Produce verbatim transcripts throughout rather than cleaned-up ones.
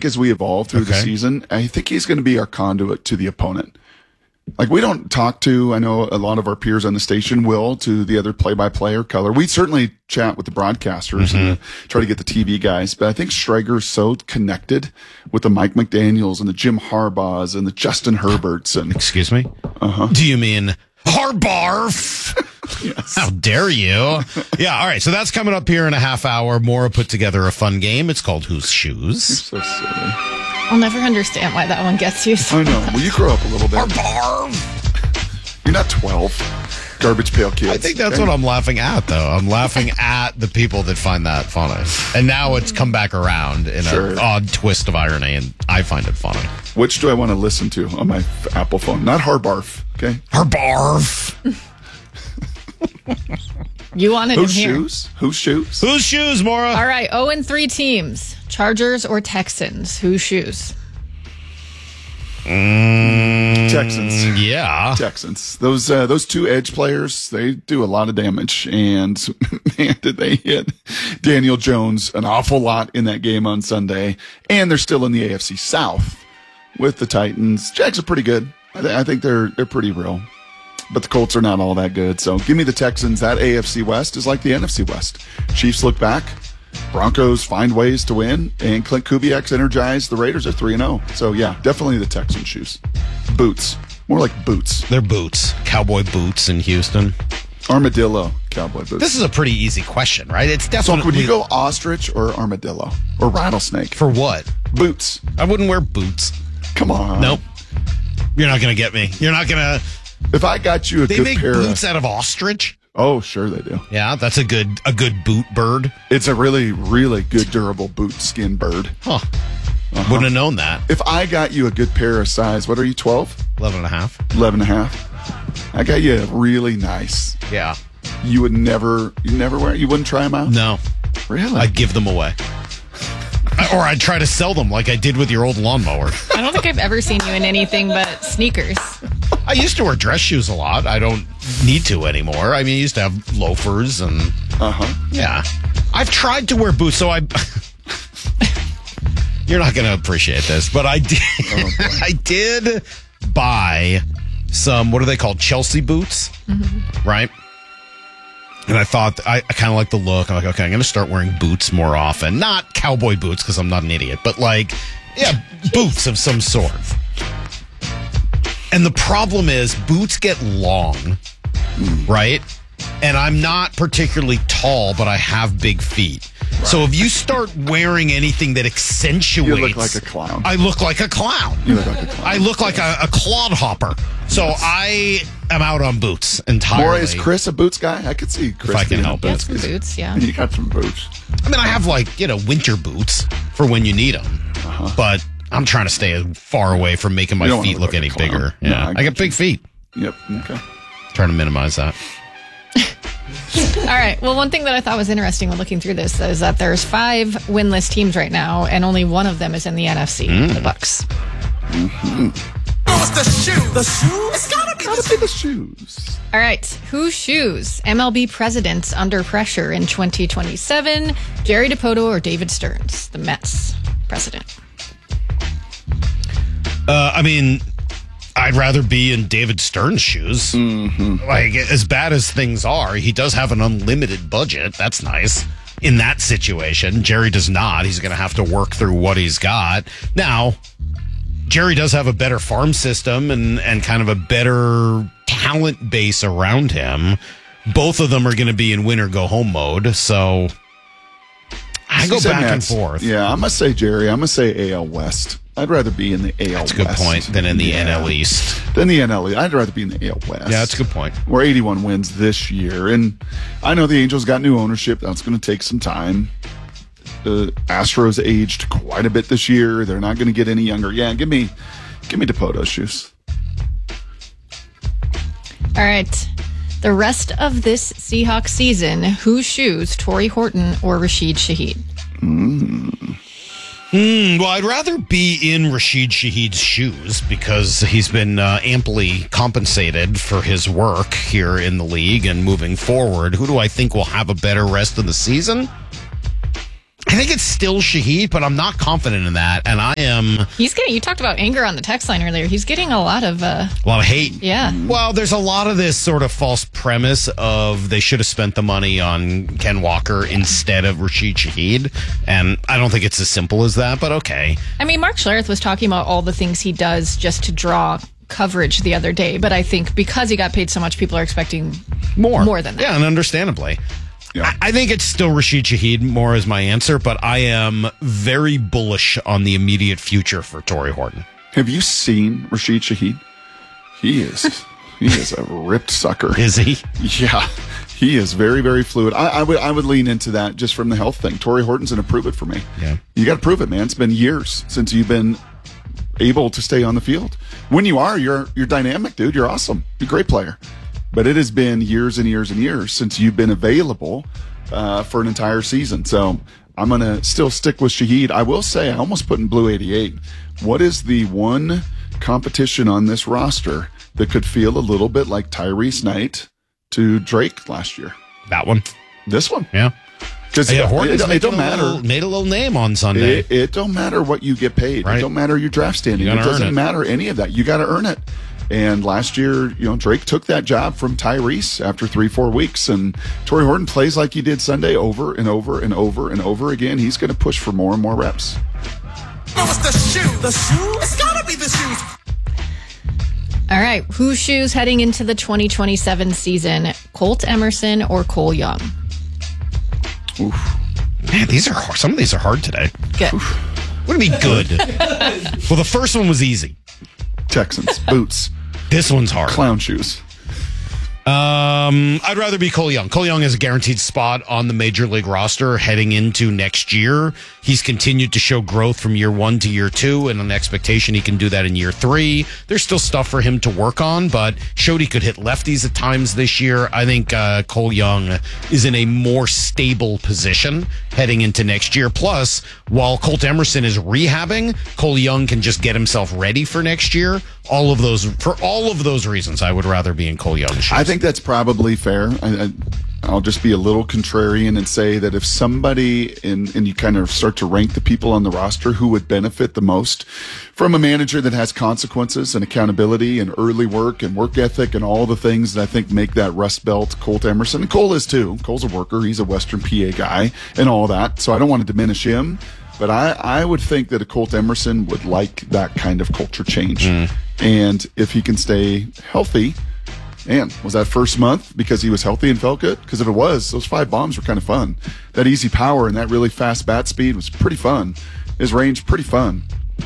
as we evolve through Okay. the season, I think he's going to be our conduit to the opponent. Like, we don't talk to, I know a lot of our peers on the station will, to the other play-by-play or color. We certainly chat with the broadcasters Mm-hmm. and uh, try to get the T V guys, but I think Schrager is so connected with the Mike McDaniels and the Jim Harbaughs and the Justin Herberts. And Excuse me? Uh-huh. Do you mean Harbarf? yes. How dare you? Yeah, all right. So that's coming up here in a half hour. Maura put together a fun game. It's called Whose Shoes? So silly. I'll never understand why that one gets you. So I know. Well, you grow up a little bit. Harbarf. You're not twelve. Garbage pail kids. I think that's okay? what I'm laughing at, though. I'm laughing at the people that find that funny. And now it's come back around in Sure. an odd twist of irony, and I find it funny. Which do I want to listen to on my f- Apple phone? Not Harbarf, okay? Harbarf. you wanted Whose him here. shoes? Whose shoes? Whose shoes, Maura? All right, oh and three teams. Chargers or Texans? Whose shoes? Texans. Yeah. Texans. Those uh, those two edge players, they do a lot of damage. And man, did they hit Daniel Jones an awful lot in that game on Sunday. And they're still in the A F C South with the Titans. Jags are pretty good. I, th- I think they're they're pretty real. But the Colts are not all that good. So give me the Texans. That A F C West is like the N F C West. Chiefs look back. Broncos find ways to win, and Clint Kubiak's energized. The Raiders are three and oh. So, yeah, definitely the Texan shoes. Boots. More like boots. They're boots. Cowboy boots in Houston. Armadillo cowboy boots. This is a pretty easy question, right? It's so definitely... would you go ostrich or armadillo? Or rattlesnake? For what? Boots. I wouldn't wear boots. Come on. Nope. You're not going to get me. You're not going to... If I got you a They good make pair boots of... out of ostrich? Oh, sure they do. Yeah, that's a good a good boot bird. It's a really, really good durable boot skin bird. Huh. Wouldn't have known that. If I got you a good pair of size, what are you, twelve? eleven and a half. eleven and a half? I got you a really nice. Yeah. You would never, you never wear it? You wouldn't try them out? No. Really? I'd give them away. Or I'd try to sell them like I did with your old lawnmower. I don't think I've ever seen you in anything but sneakers. I used to wear dress shoes a lot. I don't need to anymore. I mean, I used to have loafers and... Uh-huh. Yeah. I've tried to wear boots, so I... You're not going to appreciate this, but I did, Oh, I did buy some, what are they called? Chelsea boots, mm-hmm. right? And I thought, I, I kind of like the look. I'm like, okay, I'm going to start wearing boots more often. Not cowboy boots, because I'm not an idiot, but like, yeah, boots of some sort. And the problem is, boots get long, right? And I'm not particularly tall, but I have big feet. Right. So if you start wearing anything that accentuates... You look like a clown. I look like a clown. You look like a clown. I look like a, a clodhopper. So yes. I am out on boots entirely. Or is Chris a boots guy? I could see Chris. If I can help You it. have some boots, yeah. You got some boots. I mean, I have like, you know, winter boots for when you need them. Uh-huh. But I'm trying to stay far away from making my feet look, look like any bigger. No, Yeah, I, I got big feet. Yep, okay. Trying to minimize that. All right. Well, one thing that I thought was interesting when looking through this is that there's five winless teams right now, and only one of them is in the N F C, mm. the Bucks. Mm-hmm. Oh, it's the shoe. The shoe? It's gotta be, gotta be the shoes. All right. Whose shoes? M L B presidents under pressure in twenty twenty-seven. Jerry Dipoto or David Stearns, the Mets president? Uh, I mean... I'd rather be in David Stern's shoes. Mm-hmm. Like, as bad as things are, he does have an unlimited budget. That's nice. In that situation, Jerry does not. He's going to have to work through what he's got. Now, Jerry does have a better farm system and, and kind of a better talent base around him. Both of them are going to be in win or go home mode. So I go back and forth. Yeah, I'm going to say Jerry. I'm going to say A L West. I'd rather be in the A L West. That's a good West point. Than in the yeah. N L East. Than the N L East. I'd rather be in the A L West. Yeah, that's a good point. We're eighty-one wins this year. And I know the Angels got new ownership. That's going to take some time. The Astros aged quite a bit this year. They're not going to get any younger. Yeah, give me give me Dipoto's shoes. All right. The rest of this Seahawks season, whose shoes, Torrey Horton or Rashid Shaheed? Mm. Mm, well, I'd rather be in Rashid Shaheed's shoes because he's been uh, amply compensated for his work here in the league and moving forward. Who do I think will have a better rest of the season? I I think it's still Shaheed, but I'm not confident in that. And I am He's getting, you talked about anger on the text line earlier. He's getting a lot of, uh, a lot of hate. yeah. Well, there's a lot of this sort of false premise of they should have spent the money on Ken Walker instead of Rashid Shaheed. And I don't think it's as simple as that, but okay. I mean, Mark Schlereth was talking about all the things he does just to draw coverage the other day, but I think because he got paid so much, people are expecting More. more than that. Yeah, and understandably. Yeah. I, I think it's still Rashid Shaheed more as my answer, but I am very bullish on the immediate future for Torrey Horton. Have you seen Rashid Shaheed? He is he is a ripped sucker. Is he? Yeah, he is very, very fluid. I, I would I would lean into that just from the health thing. Torrey Horton's going to prove it for me. Yeah. You got to prove it, man. It's been years since you've been able to stay on the field. When you are, you're you're dynamic, dude. You're awesome. You're a great player. But it has been years and years and years since you've been available uh, for an entire season. So I'm going to still stick with Shaheed. I will say I almost put in Blue eighty-eight. What is the one competition on this roster that could feel a little bit like Tyrese Knight to Drake last year? That one. This one. Yeah. Because Yeah, it, Horton's it, it making don't a matter. little- made a little name on Sunday. It, it don't matter what you get paid. Right. It don't matter your draft standing. You It gotta earn doesn't it. matter any of that. You got to earn it. And last year, you know, Drake took that job from Tyrese after three, four weeks. And Torrey Horton plays like he did Sunday over and over and over and over again. He's going to push for more and more reps. No, it's the shoe. The shoe? It's gotta be the shoes. All right. Whose shoes heading into the twenty twenty-seven season? Colt Emerson or Cole Young? Oof. Man, these are hard. Some of these are hard today. Good. What do you mean good? Well, the first one was easy. Texans, boots, This one's hard. clown shoes. Um, I'd rather be Cole Young. Cole Young has a guaranteed spot on the major league roster heading into next year. He's continued to show growth from year one to year two, and an expectation he can do that in year three. There's still stuff for him to work on, but showed he could hit lefties at times this year. I think uh, Cole Young is in a more stable position heading into next year. Plus, while Colt Emerson is rehabbing, Cole Young can just get himself ready for next year. All of those, for all of those reasons, I would rather be in Cole Young's shoes. I think that's probably fair. I, I, I'll just be a little contrarian and say that if somebody, in, and you kind of start to rank the people on the roster who would benefit the most from a manager that has consequences and accountability and early work and work ethic and all the things that I think make that Rust Belt Colt Emerson. And Cole is too. Cole's a worker. He's a Western P A guy and all that. So I don't want to diminish him. But I, I would think that a Colt Emerson would like that kind of culture change. Mm. And if he can stay healthy, man, was that first month because he was healthy and felt good? Because if it was, those five bombs were kind of fun. That easy power and that really fast bat speed was pretty fun. His range, pretty fun.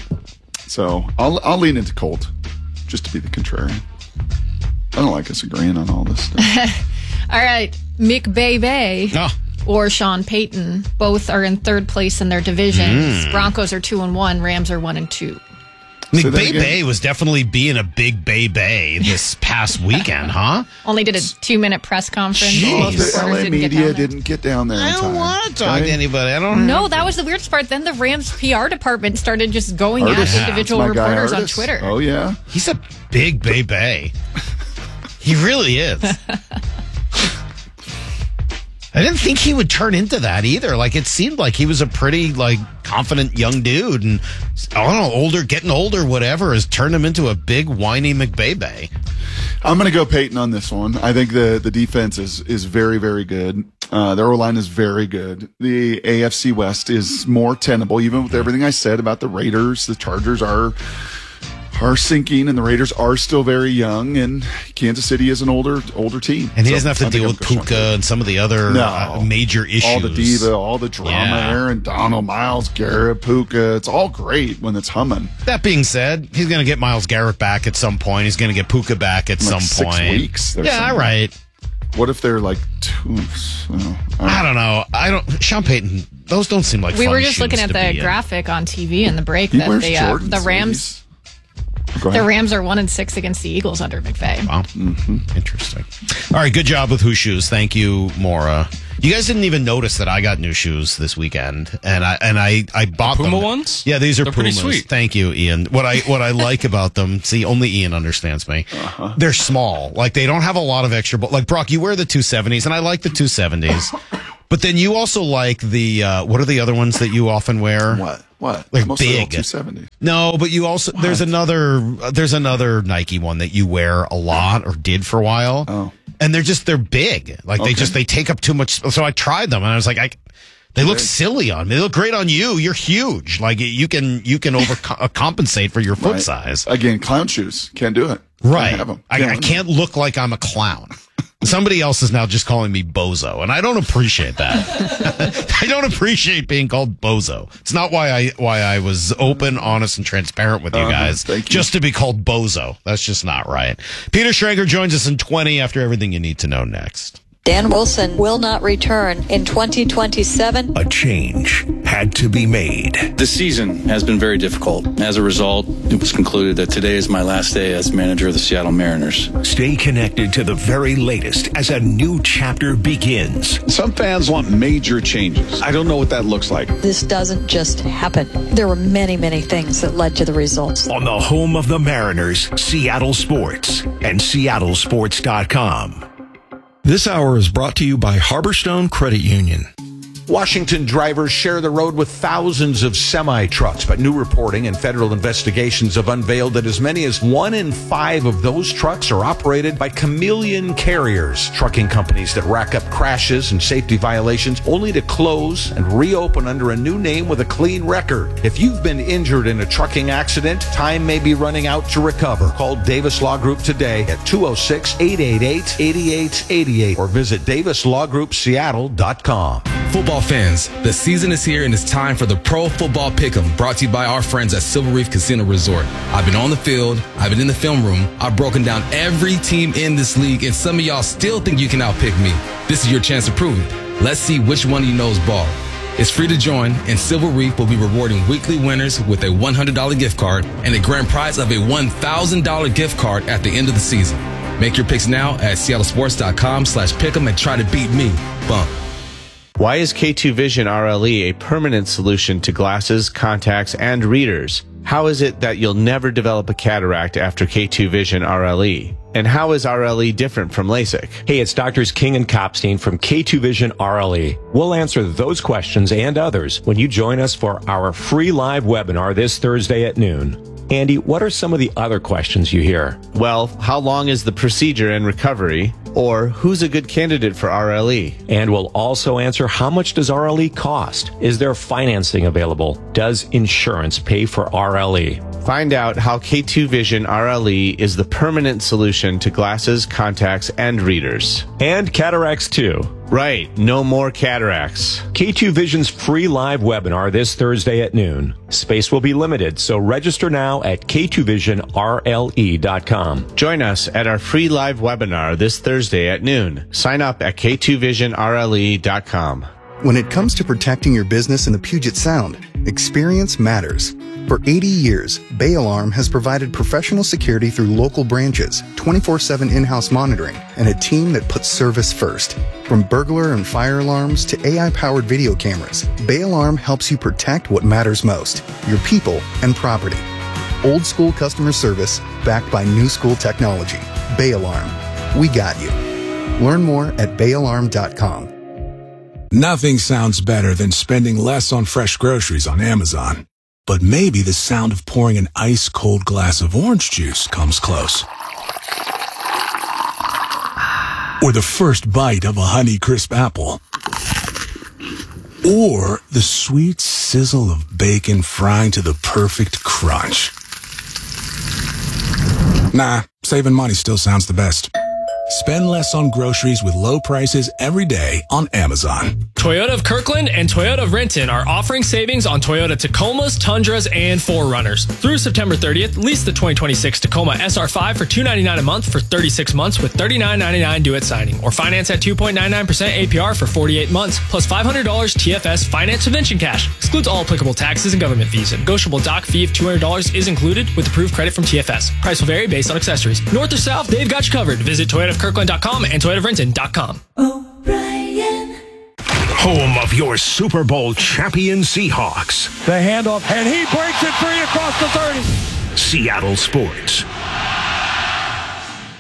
So I'll I'll lean into Colt just to be the contrarian. I don't like us agreeing on all this stuff. All right. McBay Oh. or Sean Payton both are in third place in their divisions. Mm. Broncos are two and one. Rams are one and two. I mean, that Bay again. Bay was definitely being a big Bay Bay this past weekend, huh? Only did a two minute press conference. Jeez. Most The reporters L A didn't get media down there. didn't get down there in I don't time. want to talk to Okay? anybody. I don't No, that was the weirdest part. Then the Rams P R department started just going Artis. at individual That's my guy, reporters on Artis. Twitter. Oh, yeah. He's a big Bay Bay. He really is. I didn't think he would turn into that either. Like, it seemed like he was a pretty, like, confident young dude. And, I don't know, older, getting older, whatever, has turned him into a big, whiny McBay. I'm going to go Peyton on this one. I think the, the defense is, is very, very good. Uh, their O-line is very good. The A F C West is more tenable, even with everything I said about the Raiders. The Chargers are are sinking, and the Raiders are still very young, and Kansas City is an older older team. And he So doesn't have to I think deal I'm with going Sean Puka Payton. and some of the other No. uh, major issues. All the diva, all the drama, Yeah. Aaron Donald, Miles Garrett, Puka. It's all great when it's humming. That being said, he's going to get Myles Garrett back at some point. He's going to get Puka back at Like some six point. weeks. They're Yeah, saying. right. What if they're like two? Oh, I don't know. I don't. Sean Payton. Those don't seem like We fun were just shoes looking at to the be in. graphic on T V in the break He that wears the uh, Jordans. the so Rams he's- Go the ahead. Rams are one and six against the Eagles under McVay. Wow. Mm-hmm. Interesting. All right. Good job with Who Shoes. Thank you, Maura. You guys didn't even notice that I got new shoes this weekend, and I and I I bought Puma them. ones? Yeah, these are They're pretty Pumas. sweet. Thank you, Ian. What I what I like about them, see, only Ian understands me. Uh-huh. They're small. Like they don't have a lot of extra. But like Brock, you wear the two seventies, and I like the two seventies. But then you also like the, uh, what are the other ones that you often wear? What? What? Like Mostly all big. two seventy. No, but you also, what? there's another, there's another Nike one that you wear a lot or did for a while. Oh. And they're just, they're big. Like Okay. they just, they take up too much. So I tried them and I was like, I, they look silly on me. They look great on you. You're huge. Like you can, you can overcompensate for your foot Right. size. Again, clown shoes. Can't do it. Right. Can't have 'em. I, Can't I win can't look like I'm a clown. Somebody else is now just calling me bozo, and I don't appreciate that. I don't appreciate being called bozo. It's not why I why I was open, honest, and transparent with you Uh-huh. guys. Thank you. Just to be called bozo. That's just not right. Peter Schrager joins us in twenty after everything you need to know next. Dan Wilson will not return in twenty twenty-seven. A change had to be made. The season has been very difficult. As a result, it was concluded that today is my last day as manager of the Seattle Mariners. Stay connected to the very latest as a new chapter begins. Some fans want major changes. I don't know what that looks like. This doesn't just happen. There were many, many things that led to the results. On the home of the Mariners, Seattle Sports and Seattle Sports dot com. This hour is brought to you by Harborstone Credit Union. Washington drivers share the road with thousands of semi-trucks, but new reporting and federal investigations have unveiled that as many as one in five of those trucks are operated by chameleon carriers, trucking companies that rack up crashes and safety violations only to close and reopen under a new name with a clean record. If you've been injured in a trucking accident, time may be running out to recover. Call Davis Law Group today at two oh six, eight eight eight, eight eight eight eight or visit davis law group seattle dot com. Football fans, the season is here and it's time for the Pro Football Pick'em, brought to you by our friends at Silver Reef Casino Resort. I've been on the field, I've been in the film room, I've broken down every team in this league, and some of y'all still think you can outpick me. This is your chance to prove it. Let's see which one of you knows ball. It's free to join, and Silver Reef will be rewarding weekly winners with a one hundred dollars gift card and a grand prize of a one thousand dollars gift card at the end of the season. Make your picks now at seattle sports dot com slash pick'em and try to beat me. Bump. Why is K two Vision R L E a permanent solution to glasses, contacts, and readers? How is it that you'll never develop a cataract after K two Vision R L E? And how is R L E different from LASIK? Hey, it's Doctors King and Kopstein from K two Vision R L E. We'll answer those questions and others when you join us for our free live webinar this Thursday at noon. Andy, what are some of the other questions you hear? Well, how long is the procedure and recovery? Or who's a good candidate for R L E? And we'll also answer how much does R L E cost? Is there financing available? Does insurance pay for R L E? Find out how K two Vision R L E is the permanent solution to glasses, contacts, and readers. And cataracts too. Right, no more cataracts. K two Vision's free live webinar this Thursday at noon. Space will be limited, so register now at K two vision R L E dot com. Join us at our free live webinar this Thursday at noon. Sign up at K two vision R L E dot com. When it comes to protecting your business in the Puget Sound, experience matters. For eighty years, Bay Alarm has provided professional security through local branches, twenty-four seven in-house monitoring, and a team that puts service first. From burglar and fire alarms to A I-powered video cameras, Bay Alarm helps you protect what matters most, your people and property. Old school customer service backed by new school technology. Bay Alarm. We got you. Learn more at bay alarm dot com. Nothing sounds better than spending less on fresh groceries on Amazon. But maybe the sound of pouring an ice-cold glass of orange juice comes close. Or the first bite of a Honeycrisp apple. Or the sweet sizzle of bacon frying to the perfect crunch. Nah, saving money still sounds the best. Spend less on groceries with low prices every day on Amazon. Toyota of Kirkland and Toyota of Renton are offering savings on Toyota Tacomas, Tundras, and four runners. Through September thirtieth, lease the twenty twenty-six Tacoma S R five for two hundred ninety-nine dollars a month for thirty-six months with thirty-nine ninety-nine due at signing, or finance at two point nine nine percent A P R for forty-eight months, plus five hundred dollars T F S Finance Subvention Cash. Excludes all applicable taxes and government fees. A negotiable dock fee of two hundred dollars is included with approved credit from T F S. Price will vary based on accessories. North or south, they've got you covered. Visit toyota of kirkland dot com and toyota of renton dot com. O'Brien. Home of your Super Bowl champion Seahawks. The handoff, and he breaks it free across the thirty. Seattle Sports.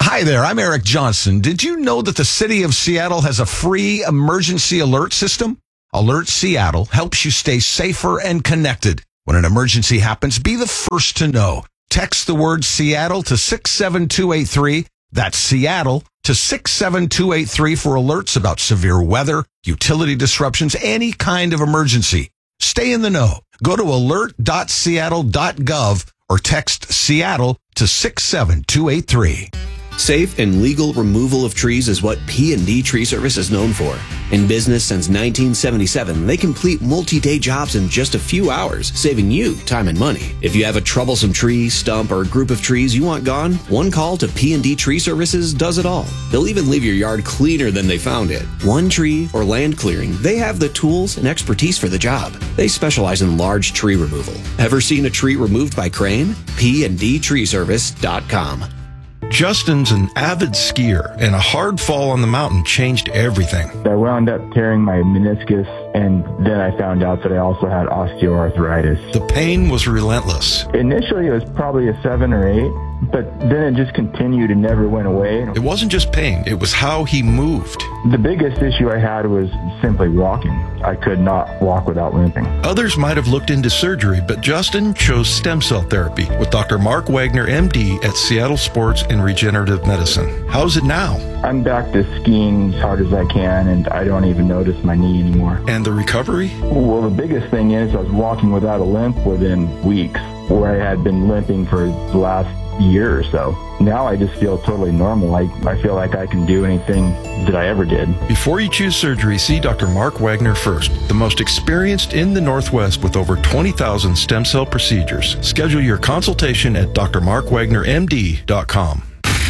Hi there, I'm Eric Johnson. Did you know that the city of Seattle has a free emergency alert system? Alert Seattle helps you stay safer and connected. When an emergency happens, be the first to know. Text the word Seattle to six seven two eight three. That's Seattle to six seven two eight three for alerts about severe weather, utility disruptions, any kind of emergency. Stay in the know. Go to alert dot seattle dot gov or text Seattle to six seven two eight three. Safe and legal removal of trees is what P and D Tree Service is known for. In business since nineteen seventy-seven, they complete multi-day jobs in just a few hours, saving you time and money. If you have a troublesome tree, stump, or group of trees you want gone, one call to P and D Tree Services does it all. They'll even leave your yard cleaner than they found it. One tree or land clearing, they have the tools and expertise for the job. They specialize in large tree removal. Ever seen a tree removed by crane? P and D tree service dot com. Justin's an avid skier, and a hard fall on the mountain changed everything. I wound up tearing my meniscus, and then I found out that I also had osteoarthritis. The pain was relentless. Initially, it was probably a seven or eight, but then it just continued and never went away. It wasn't just pain, it was how he moved. The biggest issue I had was simply walking. I could not walk without limping. Others might have looked into surgery, but Justin chose stem cell therapy with Doctor Mark Wagner, M D, at Seattle Sports and Regenerative Medicine. How's it now? I'm back to skiing as hard as I can, and I don't even notice my knee anymore. And the recovery? Well, the biggest thing is I was walking without a limp within weeks, where I had been limping for the last year or so. Now I just feel totally normal. I, I feel like I can do anything that I ever did. Before you choose surgery, see Doctor Mark Wagner first, the most experienced in the Northwest with over twenty thousand stem cell procedures. Schedule your consultation at d r mark wagner m d dot com.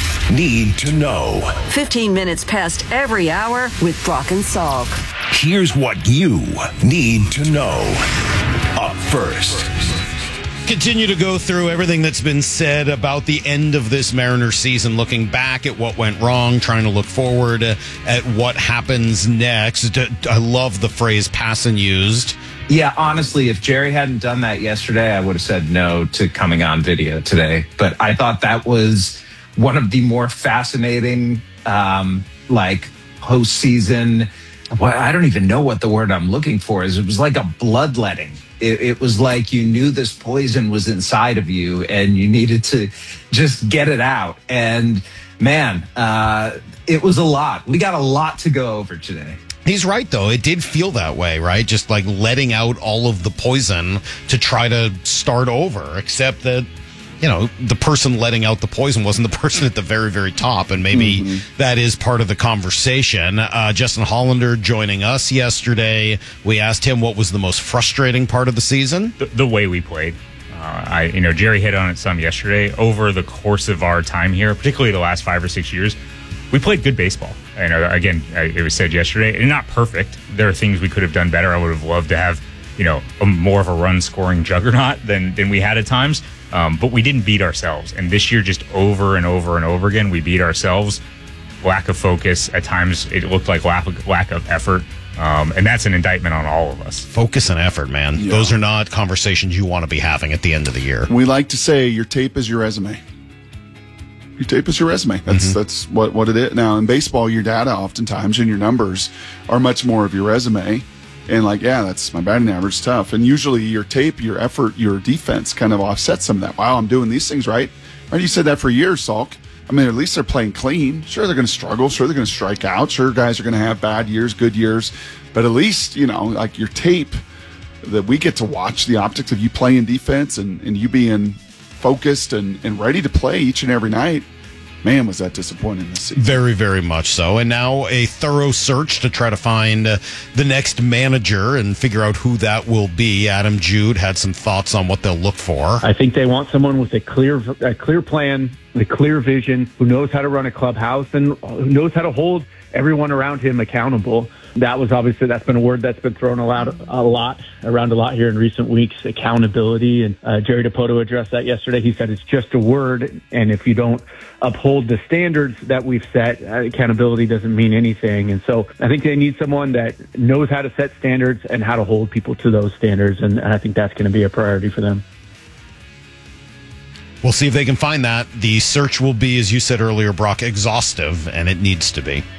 Need to know. fifteen minutes past every hour with Brock and Salk. Here's what you need to know. Up first. Continue to go through everything that's been said about the end of this Mariners season, looking back at what went wrong, trying to look forward at what happens next. I love the phrase Passan used. Yeah, honestly, if Jerry hadn't done that yesterday, I would have said no to coming on video today. But I thought that was one of the more fascinating, um, like, postseason. Well, I don't even know what the word I'm looking for is. It was like a bloodletting. It, it was like you knew this poison was inside of you and you needed to just get it out. And man, uh, it was a lot. We got a lot to go over today. He's right, though. It did feel that way, right? Just like letting out all of the poison to try to start over, except that, you know, the person letting out the poison wasn't the person at the very, very top, and maybe mm-hmm. that is part of the conversation. Uh, Justin Hollander joining us yesterday. We asked him what was the most frustrating part of the season. The, the way we played. Uh, I, you know, Jerry hit on it some yesterday. Over the course of our time here, particularly the last five or six years, we played good baseball. And uh, again, it was said yesterday, and not perfect. There are things we could have done better. I would have loved to have, you know, a, more of a run-scoring juggernaut than than we had at times. Um, but we didn't beat ourselves. And this year, just over and over and over again, we beat ourselves. Lack of focus. At times, it looked like lack of, lack of effort. Um, and that's an indictment on all of us. Focus and effort, man. Yeah. Those are not conversations you want to be having at the end of the year. We like to say your tape is your resume. Your tape is your resume. That's mm-hmm. that's what, what it is. Now, in baseball, your data oftentimes and your numbers are much more of your resume. And like, yeah, that's my batting average, tough. And usually your tape, your effort, your defense kind of offsets some of that. Wow, I'm doing these things right. Right? You said that for years, Salk. I mean, at least they're playing clean. Sure, they're going to struggle. Sure, they're going to strike out. Sure, guys are going to have bad years, good years. But at least, you know, like your tape that we get to watch, the optics of you playing defense and, and you being focused and, and ready to play each and every night. Man, was that disappointing this season. Very, very much so. And now a thorough search to try to find uh, the next manager and figure out who that will be. Adam Jude had some thoughts on what they'll look for. I think they want someone with a clear a clear plan, a clear vision, who knows how to run a clubhouse and who knows how to hold everyone around him accountable. That was obviously, that's been a word that's been thrown a lot, a lot around a lot here in recent weeks, accountability. And uh, Jerry Dipoto addressed that yesterday. He said it's just a word. And if you don't uphold the standards that we've set, uh, accountability doesn't mean anything. And so I think they need someone that knows how to set standards and how to hold people to those standards. And, and I think that's going to be a priority for them. We'll see if they can find that. The search will be, as you said earlier, Brock, exhaustive, and it needs to be.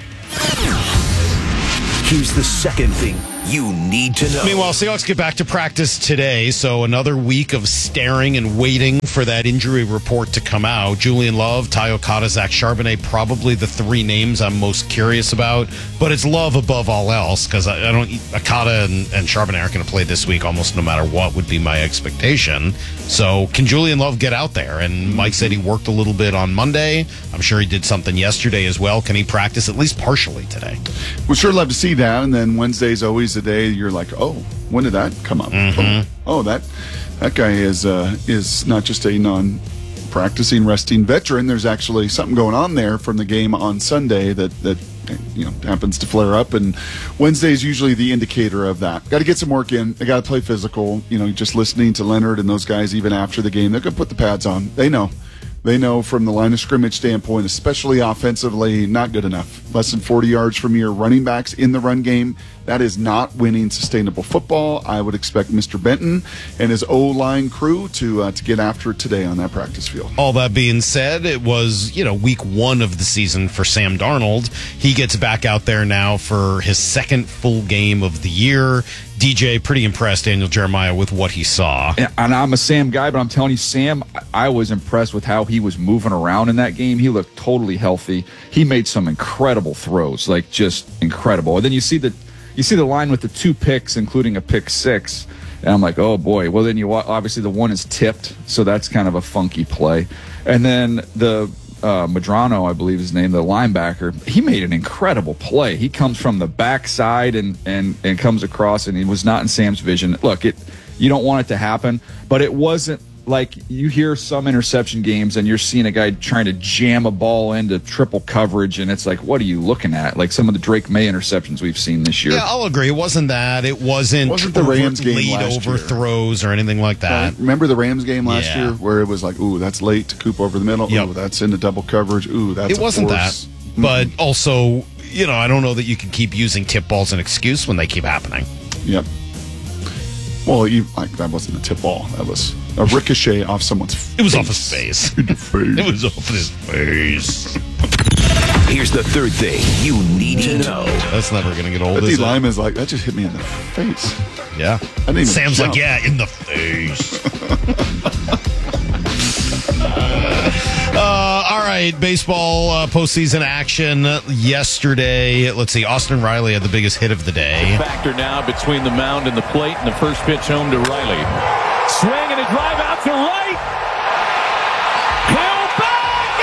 Here's the second thing you need to know. Meanwhile, Seahawks get back to practice today, so another week of staring and waiting for that injury report to come out. Julian Love, Ty Okada, Zach Charbonnet, probably the three names I'm most curious about, but it's Love above all else, because I, I don't Okada and, and Charbonnet aren't going to play this week almost no matter what would be my expectation. So can Julian Love get out there? And Mike said he worked a little bit on Monday. I'm sure he did something yesterday as well. Can he practice at least partially today? We'd sure love to see that, and then Wednesday's always the day you're like, oh, when did that come up? Mm-hmm. Oh, oh, that that guy is uh, is not just a non-practicing, resting veteran. There's actually something going on there from the game on Sunday that that you know happens to flare up, and Wednesday is usually the indicator of that. Got to get some work in. They got to play physical. You know, just listening to Leonard and those guys, even after the game, they're going to put the pads on. They know. They know from the line of scrimmage standpoint, especially offensively, not good enough. Less than forty yards from your running backs in the run game. That is not winning sustainable football. I would expect Mister Benton and his O-line crew to uh, to get after it today on that practice field. All that being said, it was, you know, week one of the season for Sam Darnold. He gets back out there now for his second full game of the year. D J, pretty impressed, Daniel Jeremiah, with what he saw. And I'm a Sam guy, but I'm telling you, Sam, I was impressed with how he was moving around in that game. He looked totally healthy. He made some incredible throws, like just incredible. And then you see the you see the line with the two picks, including a pick six. And I'm like, oh, boy. Well, then you obviously the one is tipped, so that's kind of a funky play. And then the uh, Medrano, I believe his name, the linebacker, he made an incredible play. He comes from the backside and, and, and comes across, and he was not in Sam's vision. Look, it you don't want it to happen, but it wasn't like you hear some interception games and you're seeing a guy trying to jam a ball into triple coverage, and it's like, what are you looking at? Like some of the Drake May interceptions we've seen this year. Yeah, I'll agree. It wasn't that. It wasn't, It wasn't the Rams game lead last year. overthrows or anything like that. Uh, remember the Rams game last Yeah. year where it was like, ooh, that's late to Coop over the middle. Yep. Ooh, that's into double coverage. Ooh, that's It a wasn't that. force. But also, you know, I don't know that you can keep using tip balls as an excuse when they keep happening. Yep. Well, you, like that wasn't a tip ball. That was a ricochet off someone's face. It was off his face. It was off his face. Here's the third thing you need to know. That's never going to get old, But is the it? lineman's like, that just hit me in the face. Yeah. I didn't even Sam's jump. like, yeah, in the face. Uh, all right, baseball uh, postseason action yesterday. Let's see, Austin Riley had the biggest hit of the day. Factor now between the mound and the plate, and the first pitch home to Riley. Swing and a drive out to right. Hill back,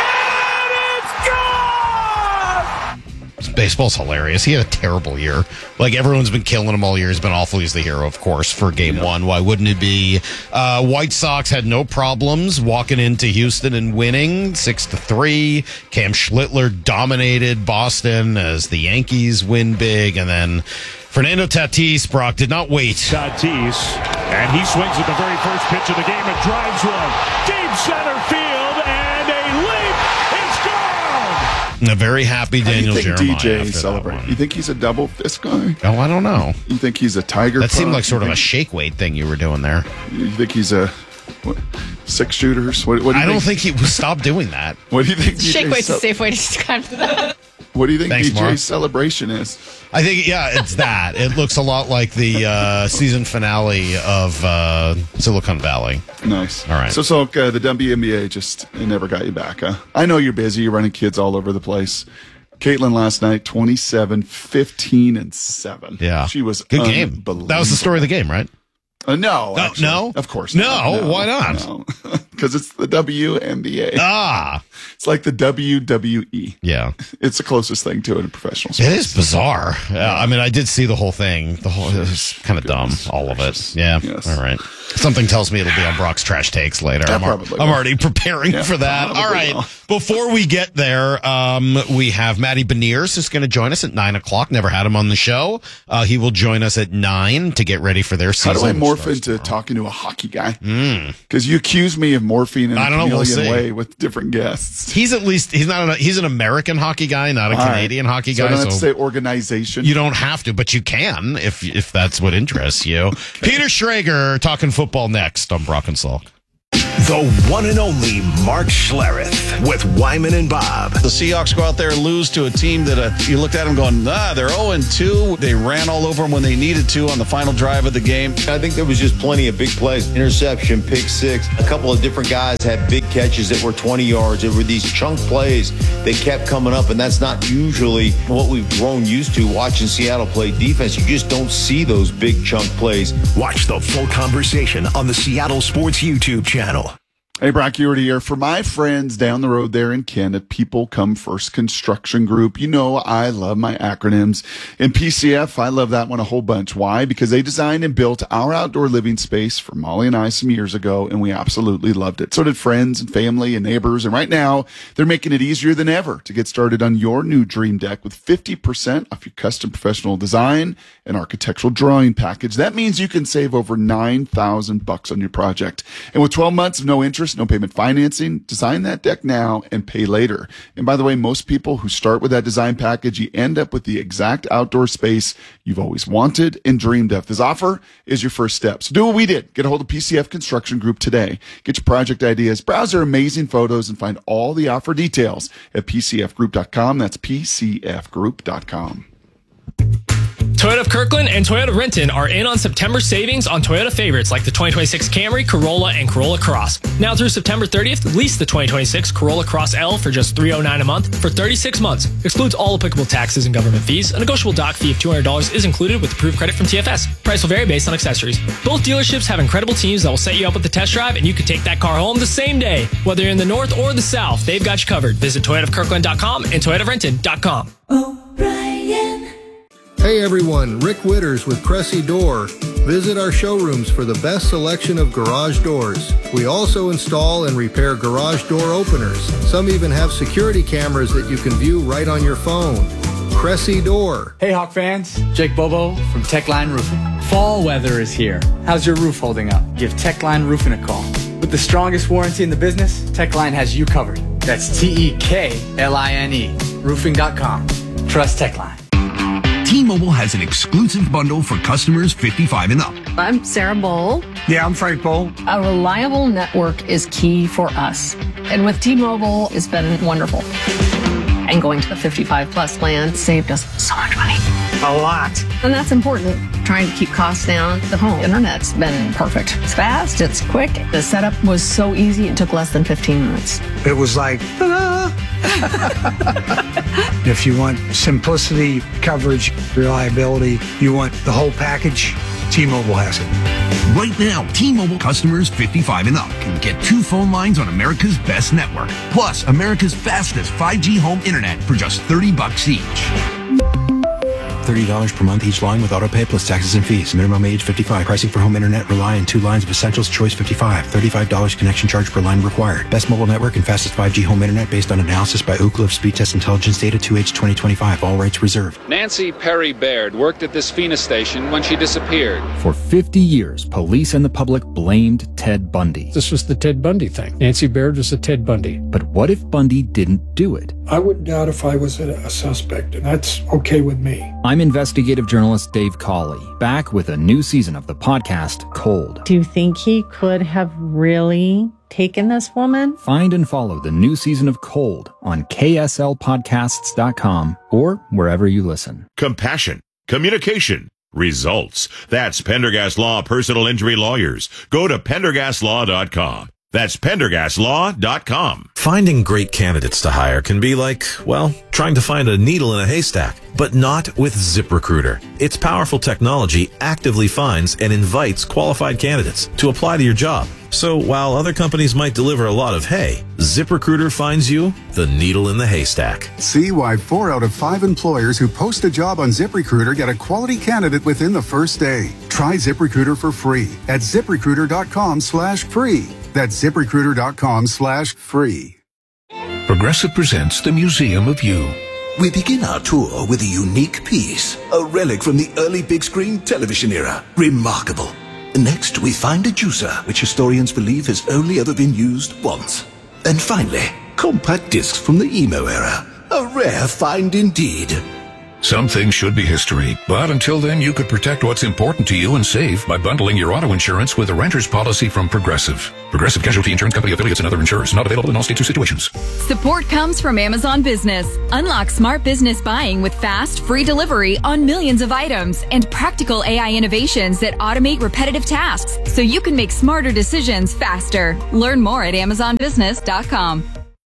and it's gone! Baseball's hilarious. He had a terrible year. Like, everyone's been killing him all year. He's been awful. He's the hero, of course, for game one. Why wouldn't it be? Uh, White Sox had no problems walking into Houston and winning six to three. Cam Schlittler dominated Boston as the Yankees win big. And then Fernando Tatis, Brock, did not wait. Tatis, and he swings at the very first pitch of the game and drives one. Deep center field, and a leap. It's gone! A very happy Daniel How do you think Jeremiah D J after that celebrate? one. You think he's a double fist guy? Oh, I don't know. You think he's a tiger? That seemed pup? like sort You of a think- shake weight thing you were doing there. You think he's a what, six shooters? What, what do you I don't think he stop doing that. What do you think? Shake D J's weight's a ce- safe way to describe that. What do you think Thanks, D J's Mark. celebration is? I think, yeah, it's that. It looks a lot like the uh, season finale of uh, Silicon Valley. Nice. All right. So, so uh, the W N B A just it never got you back, huh? I know you're busy. You're running kids all over the place. Caitlin last night, twenty-seven, fifteen, and seven. Yeah. She was Good game. unbelievable. That was the story of the game, right? Uh, no, No, actually. no? Of course No, not. why not? Because it's the W N B A. Ah. It's like the W W E. Yeah. It's the closest thing to it in professional sports. It is bizarre. Yeah, I mean, I did see the whole thing. The whole it was kind of dumb, all of it. Yeah. Yes. All right. Something tells me it'll be on Brock's Trash Takes later. Yeah, I'm, al- probably I'm will. already preparing Yeah, for that. probably All right. will. Before we get there, um, we have Matty Beniers who's going to join us at nine o'clock. Never had him on the show. Uh, he will join us at nine to get ready for their How season. do I which morph starts into talking to a hockey guy? Mm. Because you accuse me of morphing in a I don't know, we'll chameleon see. way with different guests. He's at least he's not an, he's an American hockey guy, not a All right. Canadian hockey So I guy. don't have to so say organization. you don't have to, but you can if if that's what interests you. Peter Schrager talking football next on Brock and Salk. The one and only Mark Schlereth with Wyman and Bob. The Seahawks go out there and lose to a team that uh, you looked at them going, ah, they're oh and two. They ran all over them when they needed to on the final drive of the game. I think there was just plenty of big plays. Interception, pick six. A couple of different guys had big catches that were twenty yards. There were these chunk plays that kept coming up, and that's not usually what we've grown used to watching Seattle play defense. You just don't see those big chunk plays. Watch the full conversation on the Seattle Sports YouTube channel. Hey, Brock Uherty here. For my friends down the road there in Kent at People Come First Construction Group, you know I love my acronyms. In P C F, I love that one a whole bunch. Why? Because they designed and built our outdoor living space for Molly and I some years ago, and we absolutely loved it. So did friends and family and neighbors, and right now, they're making it easier than ever to get started on your new dream deck with fifty percent off your custom professional design and architectural drawing package. That means you can save over nine thousand bucks on your project. And with twelve months of no interest, no payment financing, design that deck now and pay later. And by the way, most people who start with that design package, you end up with the exact outdoor space you've always wanted and dreamed of. This offer is your first step. So do what we did. Get a hold of P C F Construction Group today. Get your project ideas, browse their amazing photos, and find all the offer details at p c f group dot com. That's p c f group dot com. Toyota of Kirkland and Toyota of Renton are in on September savings on Toyota favorites like the twenty twenty-six Camry, Corolla, and Corolla Cross. Now through September thirtieth, lease the twenty twenty-six Corolla Cross L for just three hundred nine dollars a month for thirty-six months. Excludes all applicable taxes and government fees. A negotiable dock fee of two hundred dollars is included with approved credit from T F S. Price will vary based on accessories. Both dealerships have incredible teams that will set you up with the test drive, and you can take that car home the same day. Whether you're in the north or the south, they've got you covered. Visit toyota of kirkland dot com and toyota of renton dot com. Hey everyone, Rick Witters with Cressy Door. Visit our showrooms for the best selection of garage doors. We also install and repair garage door openers. Some even have security cameras that you can view right on your phone. Cressy Door. Hey Hawk fans, Jake Bobo from Techline Roofing. Fall weather is here. How's your roof holding up? Give Techline Roofing a call. With the strongest warranty in the business, Techline has you covered. That's T E K L I N E, roofing dot com. Trust Techline. T-Mobile has an exclusive bundle for customers fifty-five and up. I'm Sarah Bowl. Yeah, I'm Frank Bowl. A reliable network is key for us. And with T-Mobile, it's been wonderful. And going to the fifty-five plus plan saved us so much money. A lot. And that's important. Trying to keep costs down. The home internet's been perfect. It's fast, it's quick. The setup was so easy, it took less than fifteen minutes. It was like, ta-da! If you want simplicity, coverage, reliability, you want the whole package, T-Mobile has it. Right now, T-Mobile customers fifty-five and up can get two phone lines on America's best network, plus America's fastest five G home internet for just thirty bucks each. thirty dollars per month each line with autopay plus taxes and fees. Minimum age fifty-five. Pricing for home internet rely on two lines of Essentials Choice fifty-five. thirty-five dollars connection charge per line required. Best mobile network and fastest five G home internet based on analysis by Ookla of Speed Test Intelligence data two H twenty twenty-five. All rights reserved. Nancy Perry Baird worked at this Phoenix station when she disappeared. For fifty years, police and the public blamed Ted Bundy. This was the Ted Bundy thing. Nancy Baird was a Ted Bundy. But what if Bundy didn't do it? I wouldn't doubt if I was a, a suspect, and that's okay with me. I'm investigative journalist Dave Cawley, back with a new season of the podcast, Cold. Do you think he could have really taken this woman? Find and follow the new season of Cold on K S L podcasts dot com or wherever you listen. Compassion, communication, results. That's Pendergast Law Personal Injury Lawyers. Go to pendergast law dot com. That's pendergast law dot com. Finding great candidates to hire can be like, well, trying to find a needle in a haystack, but not with ZipRecruiter. Its powerful technology actively finds and invites qualified candidates to apply to your job. So while other companies might deliver a lot of hay, ZipRecruiter finds you the needle in the haystack. See why four out of five employers who post a job on ZipRecruiter get a quality candidate within the first day. Try ZipRecruiter for free at ziprecruiter dot com slash free. That's ziprecruiter dot com slash free. Progressive presents the Museum of You. We begin our tour with a unique piece, a relic from the early big screen television era. Remarkable. Next, we find a juicer, which historians believe has only ever been used once. And finally, compact discs from the emo era. A rare find indeed. Some things should be history, but until then, you could protect what's important to you and save by bundling your auto insurance with a renter's policy from Progressive. Progressive Casualty Insurance Company affiliates and other insurers. Not available in all states or situations. Support comes from Amazon Business. Unlock smart business buying with fast, free delivery on millions of items and practical A I innovations that automate repetitive tasks so you can make smarter decisions faster. Learn more at amazon business dot com.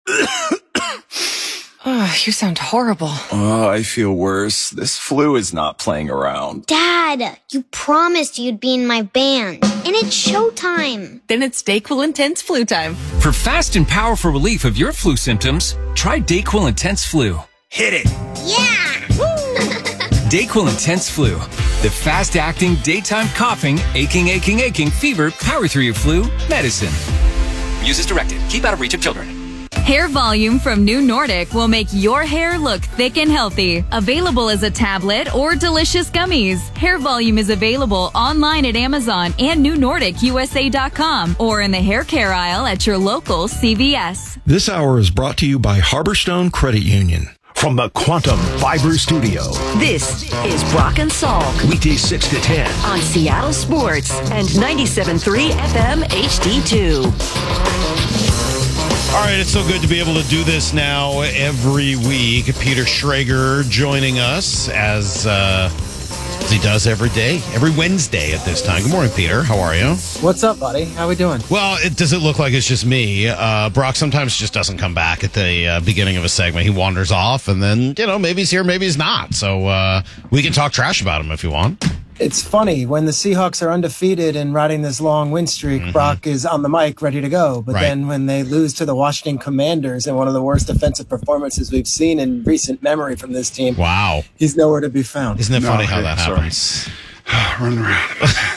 Oh, you sound horrible. Oh, I feel worse. This flu is not playing around. Dad, you promised you'd be in my band. And it's showtime. Then it's DayQuil Intense Flu time. For fast and powerful relief of your flu symptoms, try DayQuil Intense Flu. Hit it. Yeah! DayQuil Intense Flu. The fast-acting, daytime coughing, aching, aching, aching, fever, power through your flu medicine. Use as directed. Keep out of reach of children. Hair Volume from New Nordic will make your hair look thick and healthy. Available as a tablet or delicious gummies. Hair Volume is available online at Amazon and new nordic u s a dot com or in the hair care aisle at your local C V S. This hour is brought to you by Harborstone Credit Union. From the Quantum Fiber Studio. This is Brock and Salk. Weekdays six to ten. On Seattle Sports and ninety-seven point three F M H D two. All right, it's so good to be able to do this now every week. Peter Schrager joining us as, uh, as he does every day, every Wednesday at this time. Good morning, Peter. How are you? What's up, buddy? How we doing? Well, it, does it look like it's just me? Uh, Brock sometimes just doesn't come back at the uh, beginning of a segment. He wanders off, and then, you know, maybe he's here, maybe he's not. So uh, we can talk trash about him if you want. It's funny, when the Seahawks are undefeated and riding this long win streak, mm-hmm. Brock is on the mic ready to go. But right. then when they lose to the Washington Commanders in one of the worst defensive performances we've seen in recent memory from this team, wow, he's nowhere to be found. Isn't it no, funny how okay, that happens? Running around.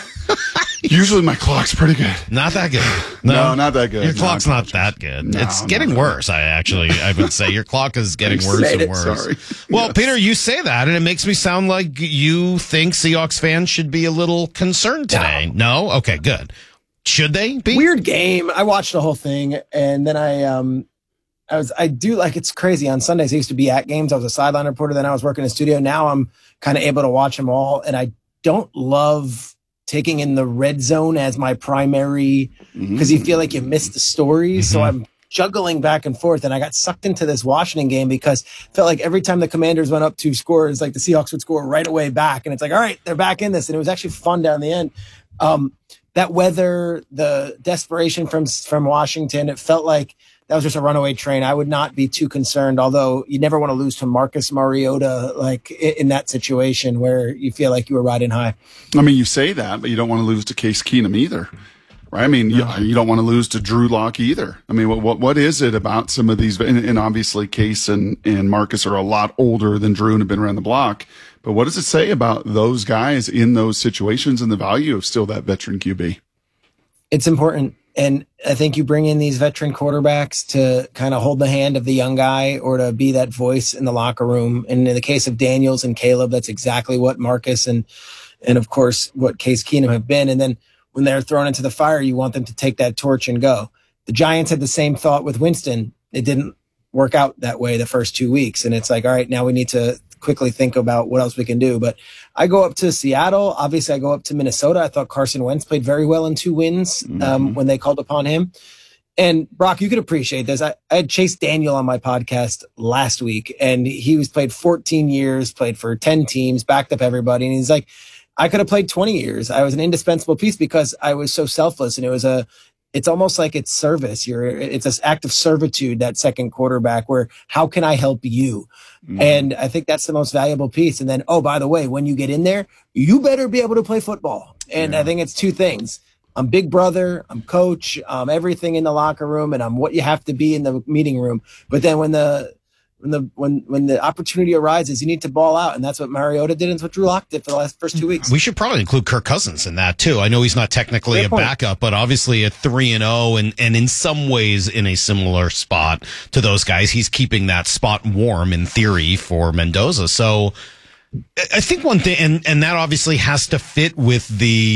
Usually my clock's pretty good. Not that good. No, no not that good. Your clock's no, not that good. No, it's getting worse, I actually, I would say. Your clock is getting worse and worse. Sorry. Well, yes. Peter, you say that, and it makes me sound like you think Seahawks fans should be a little concerned today. No? no? Okay, good. Should they be? Weird game. I watched the whole thing, and then I... um. I was, I do like, it's crazy. On Sundays, I used to be at games. I was a sideline reporter. Then I was working in the studio. Now I'm kind of able to watch them all. And I don't love taking in the red zone as my primary, because you feel like you missed the stories. Mm-hmm. So I'm juggling back and forth. And I got sucked into this Washington game because it felt like every time the Commanders went up two scores, like the Seahawks would score right away back. And it's like, all right, they're back in this. And it was actually fun down the end. Um, that weather, the desperation from, from Washington, it felt like that was just a runaway train. I would not be too concerned, although you never want to lose to Marcus Mariota, like in that situation where you feel like you were riding high. I mean, you say that, but you don't want to lose to Case Keenum either, right? I mean, no. you, you don't want to lose to Drew Lock either. I mean, what what, what is it about some of these? And, and obviously, Case and, and Marcus are a lot older than Drew and have been around the block. But what does it say about those guys in those situations and the value of still that veteran Q B? It's important. And I think you bring in these veteran quarterbacks to kind of hold the hand of the young guy or to be that voice in the locker room. And in the case of Daniels and Caleb, that's exactly what Marcus and, and of course, what Case Keenum have been. And then when they're thrown into the fire, you want them to take that torch and go. The Giants had the same thought with Winston. It didn't work out that way the first two weeks. And it's like, all right, now we need to quickly think about what else we can do. But I go up to Seattle. Obviously, I go up to Minnesota. I thought Carson Wentz played very well in two wins um, mm-hmm. when they called upon him. And Brock, you could appreciate this. I, I had Chase Daniel on my podcast last week, and he was played fourteen years, played for ten teams, backed up everybody. And he's like, I could have played twenty years. I was an indispensable piece because I was so selfless. And it was a, it's almost like it's service. You're, it's this act of servitude, that second quarterback, where how can I help you? Mm-hmm. And I think that's the most valuable piece. And then, oh, by the way, when you get in there, you better be able to play football. And yeah. I think it's two things. I'm big brother, I'm coach, I'm everything in the locker room, and I'm what you have to be in the meeting room. But then when the when the when when the opportunity arises, you need to ball out, and that's what Mariota did, and that's what Drew Lock did for the last first two weeks. We should probably include Kirk Cousins in that too. I know he's not technically Great a point. backup, but obviously a three and zero, and and in some ways in a similar spot to those guys. He's keeping that spot warm in theory for Mendoza. So I think one thing, and and that obviously has to fit with the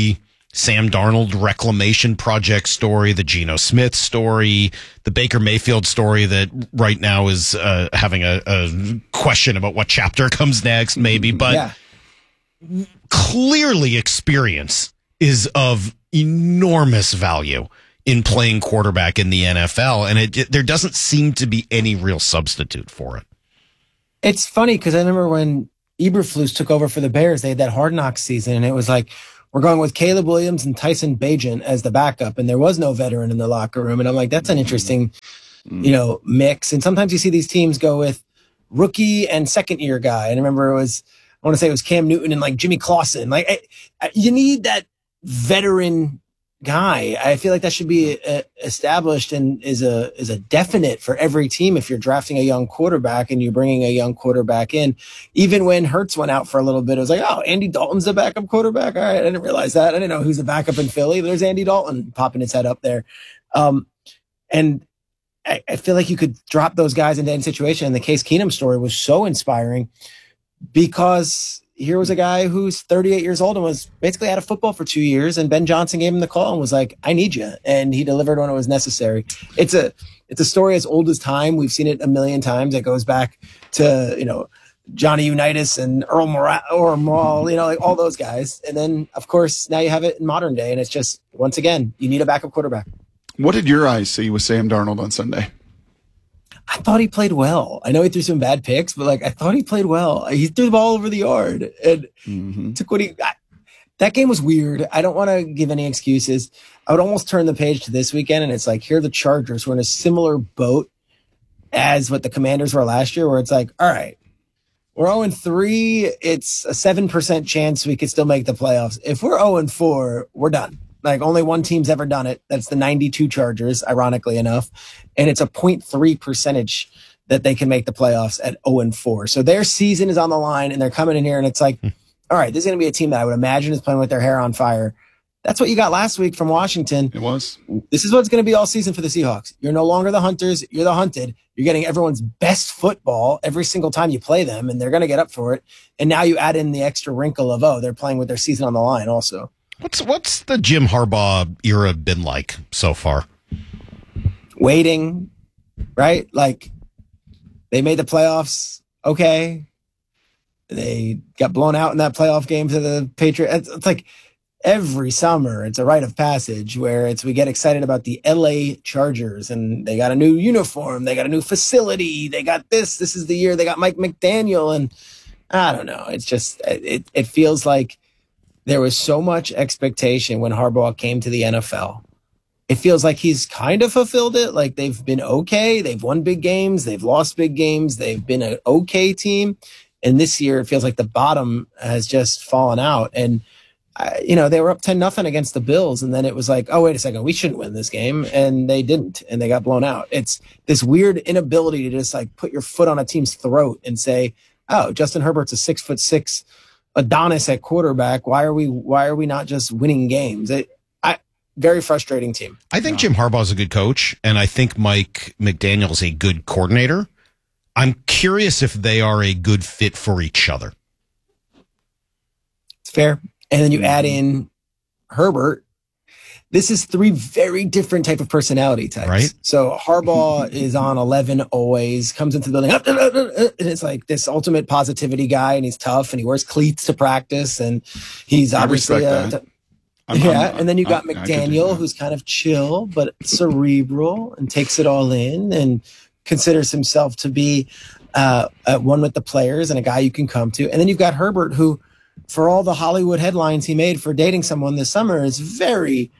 Sam Darnold reclamation project story, the Geno Smith story, the Baker Mayfield story that right now is uh, having a, a question about what chapter comes next, maybe. But yeah. Clearly experience is of enormous value in playing quarterback in the N F L, and it, it there doesn't seem to be any real substitute for it. It's funny because I remember when Eberflus took over for the Bears, they had that Hard Knocks season, and it was like, we're going with Caleb Williams and Tyson Bagent as the backup, and there was no veteran in the locker room. And I'm like, that's an interesting, mm. you know, mix. And sometimes you see these teams go with rookie and second year guy. And I remember it was, I want to say it was Cam Newton and like Jimmy Clausen. Like I, I, you need that veteran guy. I feel like that should be uh, established and is a is a definite for every team. If you're drafting a young quarterback and you're bringing a young quarterback in, even when Hurts went out for a little bit, it was like, oh, Andy Dalton's the backup quarterback. All right, I didn't realize that. I didn't know who's the backup in Philly. There's Andy Dalton popping his head up there, um, and I, I feel like you could drop those guys into any situation. And the Case Keenum story was so inspiring because here was a guy who's thirty-eight years old and was basically out of football for two years. And Ben Johnson gave him the call and was like, I need you. And he delivered when it was necessary. It's a, it's a story as old as time. We've seen it a million times. It goes back to, you know, Johnny Unitas and Earl Morrall, or Morrall, you know, like all those guys. And then of course, now you have it in modern day. And it's just, once again, you need a backup quarterback. What did your eyes see with Sam Darnold on Sunday? I thought he played well. I know he threw some bad picks, but like I thought he played well. He threw the ball over the yard and mm-hmm. took what he. I, that game was weird. I don't want to give any excuses. I would almost turn the page to this weekend, and it's like here are the Chargers who are in a similar boat as what the Commanders were last year, where it's like, all right, we're zero and three. It's a seven percent chance we could still make the playoffs. If we're zero and four, we're done. Like only one team's ever done it. That's the ninety-two Chargers, ironically enough. And it's a zero point three percentage that they can make the playoffs at zero and four. So their season is on the line and they're coming in here and it's like, all right, this is going to be a team that I would imagine is playing with their hair on fire. That's what you got last week from Washington. It was. This is what's going to be all season for the Seahawks. You're no longer the hunters. You're the hunted. You're getting everyone's best football every single time you play them, and they're going to get up for it. And now you add in the extra wrinkle of, oh, they're playing with their season on the line also. What's what's the Jim Harbaugh era been like so far? Waiting, right? Like they made the playoffs. Okay. They got blown out in that playoff game to the Patriots. It's, it's like every summer it's a rite of passage where it's, we get excited about the L A Chargers and they got a new uniform. They got a new facility. They got this, this is the year they got Mike McDaniel. And I don't know. It's just, it, it feels like there was so much expectation when Harbaugh came to the N F L. It feels like he's kind of fulfilled it. Like they've been okay. They've won big games. They've lost big games. They've been an okay team. And this year it feels like the bottom has just fallen out. And, uh, you know, they were up ten nothing against the Bills. And then it was like, oh, wait a second, we shouldn't win this game. And they didn't. And they got blown out. It's this weird inability to just like put your foot on a team's throat and say, oh, Justin Herbert's a six foot six Adonis at quarterback. Why are we, why are we not just winning games? It, I, very frustrating team. I think Jim Harbaugh is a good coach, and I think Mike McDaniel is a good coordinator. I'm curious if they are a good fit for each other. It's fair. And then you add in Herbert. This is three very different type of personality types. Right. So Harbaugh is on eleven always, comes into the building, and it's like this ultimate positivity guy, and he's tough, and he wears cleats to practice, and he's I obviously a, that. I'm, yeah. I'm, and then you got I, McDaniel, I who's kind of chill but cerebral and takes it all in and considers himself to be uh, uh, one with the players and a guy you can come to. And then you've got Herbert, who, for all the Hollywood headlines he made for dating someone this summer, is very.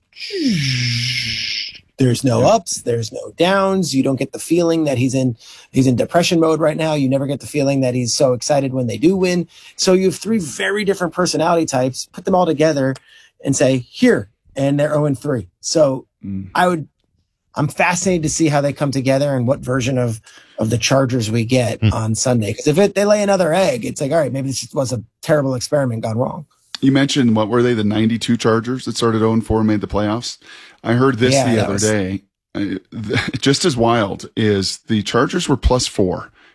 There's no ups, there's no downs. You don't get the feeling that he's in he's in depression mode right now. You never get the feeling that he's so excited when they do win. So you have three very different personality types, put them all together and say, here, and they're oh and three. So mm. I would I'm fascinated to see how they come together and what version of of the Chargers we get mm. on Sunday. Because if it, they lay another egg, it's like, all right, maybe this just was a terrible experiment gone wrong. You mentioned, what were they, the ninety-two Chargers that started oh and four and made the playoffs? I heard this yeah, the other was... day. Uh, just as wild is the Chargers were plus four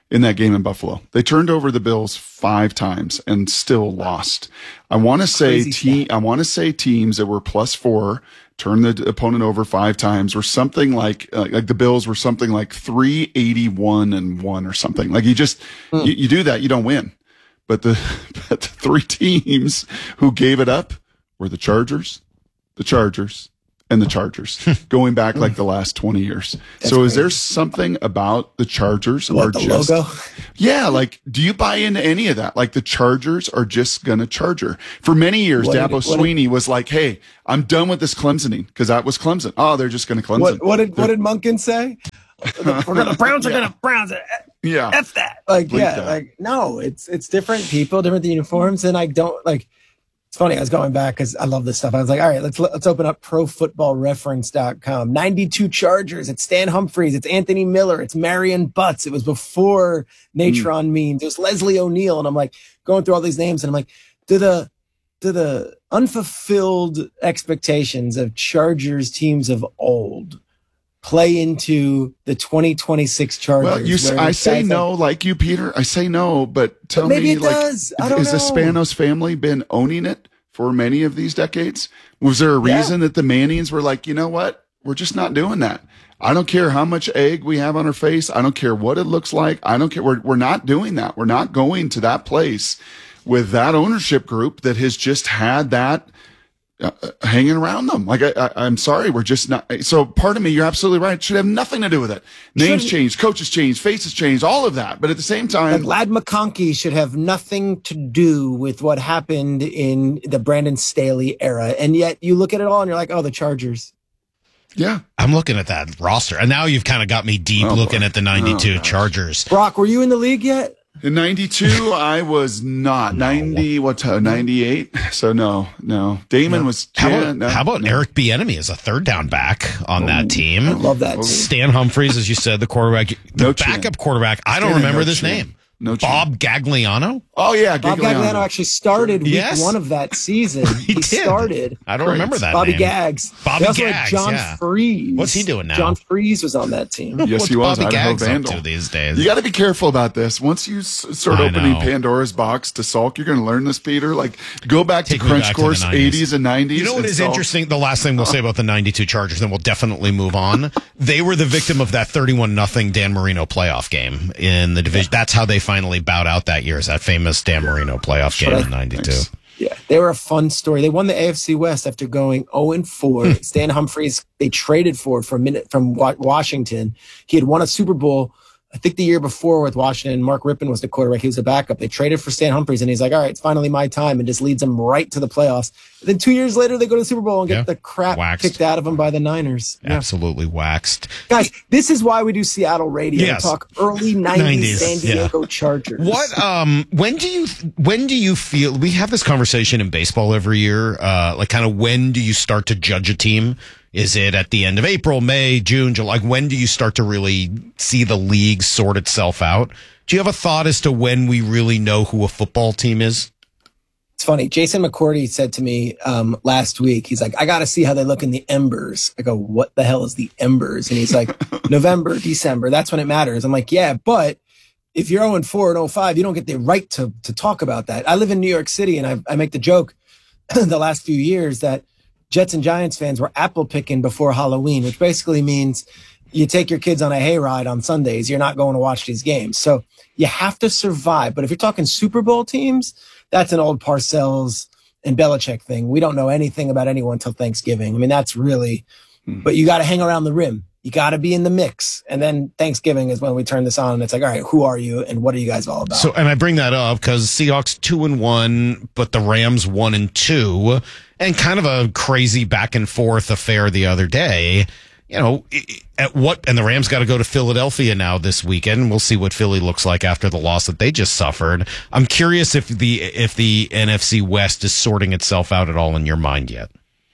in that game in Buffalo. They turned over the Bills five times and still lost. I want to say te- I want to say teams that were plus four turned the opponent over five times or something like uh, like the Bills were something like three eighty-one and one or something. Like you just hmm. you, you do that, you don't win. But the but the three teams who gave it up were the Chargers, the Chargers, and the Chargers, going back like the last twenty years. That's so crazy. Is there something about the Chargers what, are the just, logo? Yeah, like, do you buy into any of that? Like the Chargers are just going to Charger. For many years, what Dabo did, Sweeney did, was like, hey, I'm done with this Clemsoning because that was Clemson. Oh, they're just going to Clemson. What, what did, what did Munkin say? We're gonna Browns are yeah. gonna Browns it. Yeah. F that. Like, Bleep yeah, that. like no, it's it's different people, different uniforms, and I don't like it's funny, I was going back because I love this stuff. I was like, all right, let's let's open up pro football reference dot com. ninety-two Chargers, it's Stan Humphries, it's Anthony Miller, it's Marion Butts. It was before Natron mm. Means, it was Leslie O'Neal, and I'm like going through all these names, and I'm like, do the do the unfulfilled expectations of Chargers teams of old play into the twenty twenty-six Chargers? Well, you, I say no, like, like you, Peter. I say no, but tell but maybe me, it like, does. I don't has know. the Spanos family been owning it for many of these decades? Was there a reason yeah. that the Mannings were like, you know what, we're just not doing that? I don't care how much egg we have on our face. I don't care what it looks like. I don't care. We're we're not doing that. We're not going to that place with that ownership group that has just had that Uh, hanging around them. Like, I, I, I'm sorry, we're just not. So part of me, you're absolutely right. It should have nothing to do with it. Names Shouldn't, changed, coaches changed, faces changed, all of that. But at the same time, like Lad McConkey should have nothing to do with what happened in the Brandon Staley era. And yet you look at it all and you're like, oh, the Chargers. Yeah. I'm looking at that roster. And now you've kind of got me deep oh, looking boy. at the ninety-two oh, Chargers. Brock, were you in the league yet? In ninety-two, I was not. No. ninety, what, ninety-eight? So no, no. Damon no. was. How yeah, about, no, how about no. Eric Bieniemy as a third down back on oh, that team? I love that. Stan Humphries, as you said, the quarterback, the no backup chin. quarterback. I don't Stan remember no this chin. name. No Bob Gagliano? Oh, yeah. Bob Gagliano, Gagliano actually started week yes. one of that season. he, he did. started. I don't Great. remember that Bobby name. Gags. Bobby also Gags, had John yeah. Freeze. What's he doing now? John Freeze was on that team. Yes, What's he was. Bobby Idaho Gags Vandal. up to these days? You got to be careful about this. Once you s- start I opening know. Pandora's box to Salk, you're going to learn this, Peter. Like, go back Take to Crunch back Course to the eighties and nineties. You know what is Salk. interesting? The last thing we'll say about the ninety-two Chargers, then we'll definitely move on. They were the victim of that thirty-one nothing Dan Marino playoff game in the division. That's how they finally bowed out that year, is that famous Dan Marino playoff game in ninety-two. Thanks. Yeah, they were a fun story. They won the A F C West after going oh and four. Stan Humphries, they traded for for a minute from Washington. He had won a Super Bowl, I think, the year before with Washington. Mark Rippon was the quarterback. He was a backup. They traded for Stan Humphries, and he's like, all right, it's finally my time, and just leads them right to the playoffs. And then two years later, they go to the Super Bowl and get yeah. the crap waxed. kicked out of them by the Niners. Yeah. Absolutely waxed. Guys, this is why we do Seattle radio. Yes. We talk early nineties, nineties San Diego yeah. Chargers. What, um, when do you, when do you feel, we have this conversation in baseball every year, uh, like kind of when do you start to judge a team? Is it at the end of April, May, June, July? Like, when do you start to really see the league sort itself out? Do you have a thought as to when we really know who a football team is? It's funny. Jason McCourty said to me um, last week, he's like, I got to see how they look in the embers. I go, what the hell is the embers? And he's like, November, December. That's when it matters. I'm like, yeah, but if you're oh and four and oh five, you don't get the right to to talk about that. I live in New York City, and I, I make the joke the last few years that Jets and Giants fans were apple picking before Halloween, which basically means you take your kids on a hayride on Sundays. You're not going to watch these games. So you have to survive. But if you're talking Super Bowl teams, that's an old Parcells and Belichick thing. We don't know anything about anyone until Thanksgiving. I mean, that's really, hmm. but you got to hang around the rim. You got to be in the mix. And then Thanksgiving is when we turn this on, and it's like, all right, who are you and what are you guys all about? So, and I bring that up because Seahawks two and one, but the Rams one and two, and kind of a crazy back and forth affair the other day. You know, at what, and the Rams got to go to Philadelphia now this weekend. We'll see what Philly looks like after the loss that they just suffered. I'm curious if the, if the N F C West is sorting itself out at all in your mind yet.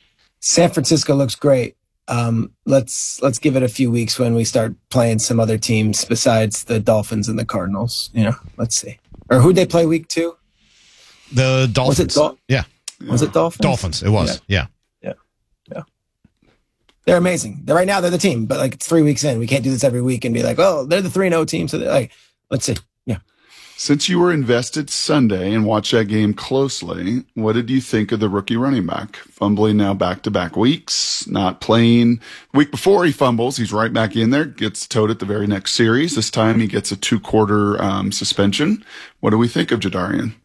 San Francisco looks great. Um, let's, let's give it a few weeks when we start playing some other teams besides the Dolphins and the Cardinals. You know, let's see. Or who'd they play week two? The Dolphins. Was it Dol- yeah. Was it Dolphins? Dolphins. It was. Yeah. Yeah. Yeah. They're amazing. They're, right now they're the team, but like it's three weeks in. We can't do this every week and be like, oh, they're the three and oh team. So they're like, let's see. Yeah. Since you were invested Sunday and watched that game closely, what did you think of the rookie running back? Fumbling now back-to-back weeks, not playing. Week before he fumbles, he's right back in there, gets towed at the very next series. This time he gets a two-quarter um, suspension. What do we think of Jadarian?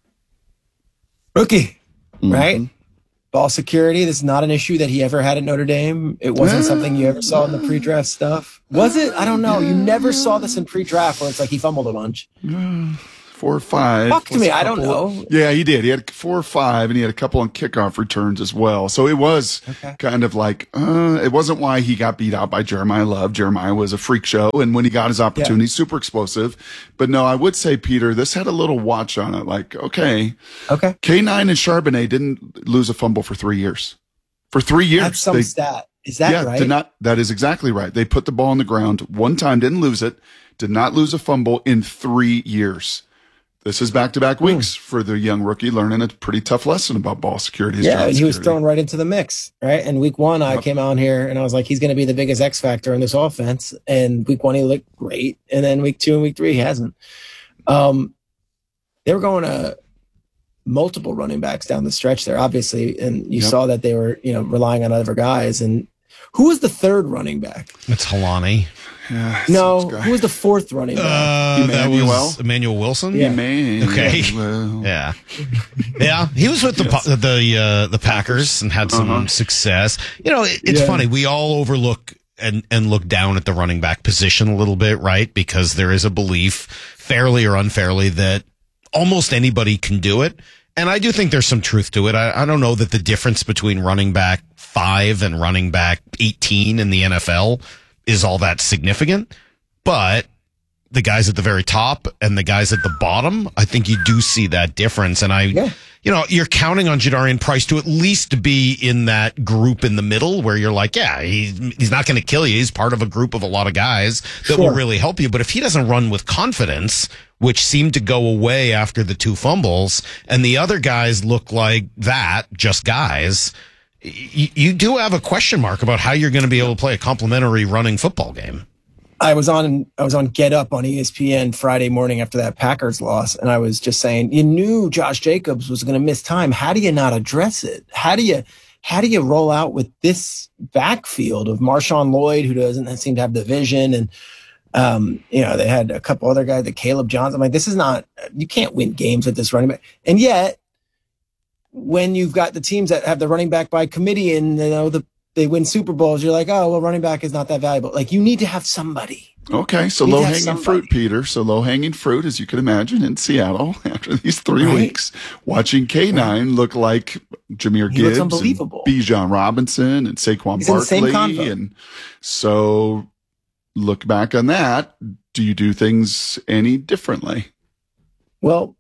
Rookie, mm-hmm. right? Ball security. This is not an issue that he ever had at Notre Dame. It wasn't uh, something you ever saw in the pre-draft stuff. Was it? I don't know. You never saw this in pre-draft where it's like he fumbled a bunch. Uh, four or five. Talk to me. I don't know. Yeah, he did. He had four or five, and he had a couple on kickoff returns as well. So it was okay. kind of like, uh, it wasn't why he got beat out by Jeremiah Love. Jeremiah was a freak show, and when he got his opportunity, yeah. super explosive. But no, I would say, Peter, this had a little watch on it. Like, okay. Okay. K nine and Charbonnet didn't lose a fumble for three years. For three years. That's some they, stat. Is that yeah, right? Did not, that is exactly right. They put the ball on the ground one time, didn't lose it, did not lose a fumble in three years. This is back-to-back weeks hmm. for the young rookie learning a pretty tough lesson about ball security. Yeah, and he security. was thrown right into the mix, right? And week one, I yep. came out here and I was like, he's going to be the biggest X factor in this offense. And week one, he looked great. And then week two and week three, he hasn't. Um, they were going to multiple running backs down the stretch there, obviously. And you yep. saw that they were, you know, relying on other guys. And who was the third running back? It's Helani. Yeah, no, who was the fourth running back? Uh, that was Emmanuel Wilson. Yeah. Emmanuel. Okay. Well. Yeah. Yeah. He was with the yes. the uh, the Packers and had some uh-huh. success. You know, it, it's yeah. funny. We all overlook and and look down at the running back position a little bit, right? Because there is a belief, fairly or unfairly, that almost anybody can do it. And I do think there's some truth to it. I, I don't know that the difference between running back five and running back eighteen in the N F L is all that significant, but the guys at the very top and the guys at the bottom, I think you do see that difference. And I, yeah. you know, you're counting on Jadarian Price to at least be in that group in the middle where you're like, yeah, he's, he's not going to kill you. He's part of a group of a lot of guys that sure. will really help you. But if he doesn't run with confidence, which seemed to go away after the two fumbles, and the other guys look like that, just guys, you, you do have a question mark about how you're going to be able to play a complimentary running football game. I was on I was on Get Up on E S P N Friday morning after that Packers loss, and I was just saying, you knew Josh Jacobs was going to miss time. How do you not address it? How do you how do you roll out with this backfield of Marshawn Lloyd, who doesn't seem to have the vision, and um, you know, they had a couple other guys, the Caleb Johnson. I'm like, this is not, you can't win games with this running back. And yet, when you've got the teams that have the running back by committee and, you know, the they win Super Bowls, you're like, oh, well, running back is not that valuable. Like, you need to have somebody. Okay, so low-hanging fruit, Peter. So low-hanging fruit, as you can imagine, in Seattle after these three right. weeks, watching K nine right. look like Jahmyr Gibbs and Bijan Robinson and Saquon He's Barkley. And so look back on that. Do you do things any differently? Well,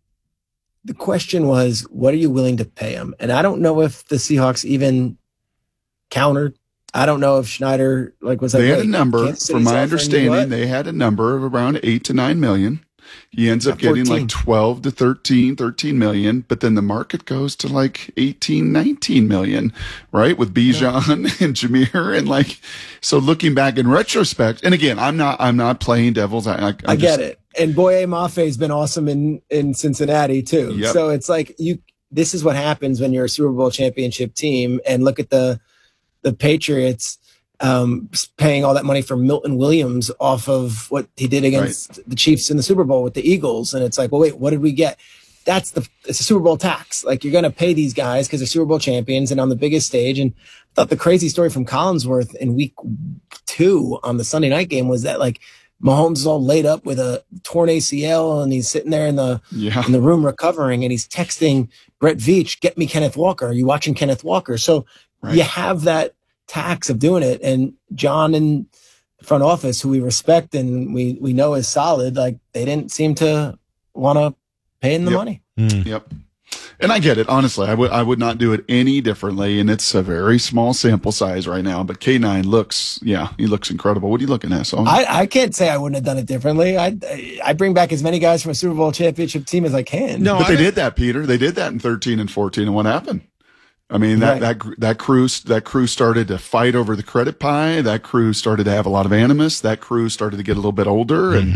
the question was, what are you willing to pay him? And I don't know if the Seahawks even countered. I don't know if Schneider like was like, they had a number from my understanding. They had a number of around eight to nine million. He ends up getting like twelve to thirteen, thirteen million, but then the market goes to like eighteen, nineteen million, right? With Bijan yeah. and Jahmyr. And like, so looking back in retrospect, and again, I'm not, I'm not playing devil's. I, I, I get it. And Boye Mafe has been awesome in, in Cincinnati too. Yep. So it's like you, this is what happens when you're a Super Bowl championship team. And look at the, the Patriots um, paying all that money for Milton Williams off of what he did against right. the Chiefs in the Super Bowl with the Eagles. And it's like, well, wait, what did we get? That's the, it's a Super Bowl tax. Like, you're going to pay these guys because they're Super Bowl champions and on the biggest stage. And I thought the crazy story from Collinsworth in week two on the Sunday night game was that, like, Mahomes is all laid up with a torn A C L and he's sitting there in the, yeah. in the room recovering, and he's texting Brett Veach, get me Kenneth Walker. Are you watching Kenneth Walker? So, right. you have that tax of doing it. And John in the front office, who we respect and we, we know is solid, like, they didn't seem to want to pay him the yep. money. Mm. Yep. And I get it. Honestly, I would, I would not do it any differently. And it's a very small sample size right now, but K nine looks, yeah, he looks incredible. What are you looking at? So I, I can't say I wouldn't have done it differently. I, I bring back as many guys from a Super Bowl championship team as I can. No, but I they did that, Peter. They did that in thirteen and fourteen. And what happened? I mean, that, right. that, that crew, that crew started to fight over the credit pie. That crew started to have a lot of animus. That crew started to get a little bit older. Mm-hmm. And,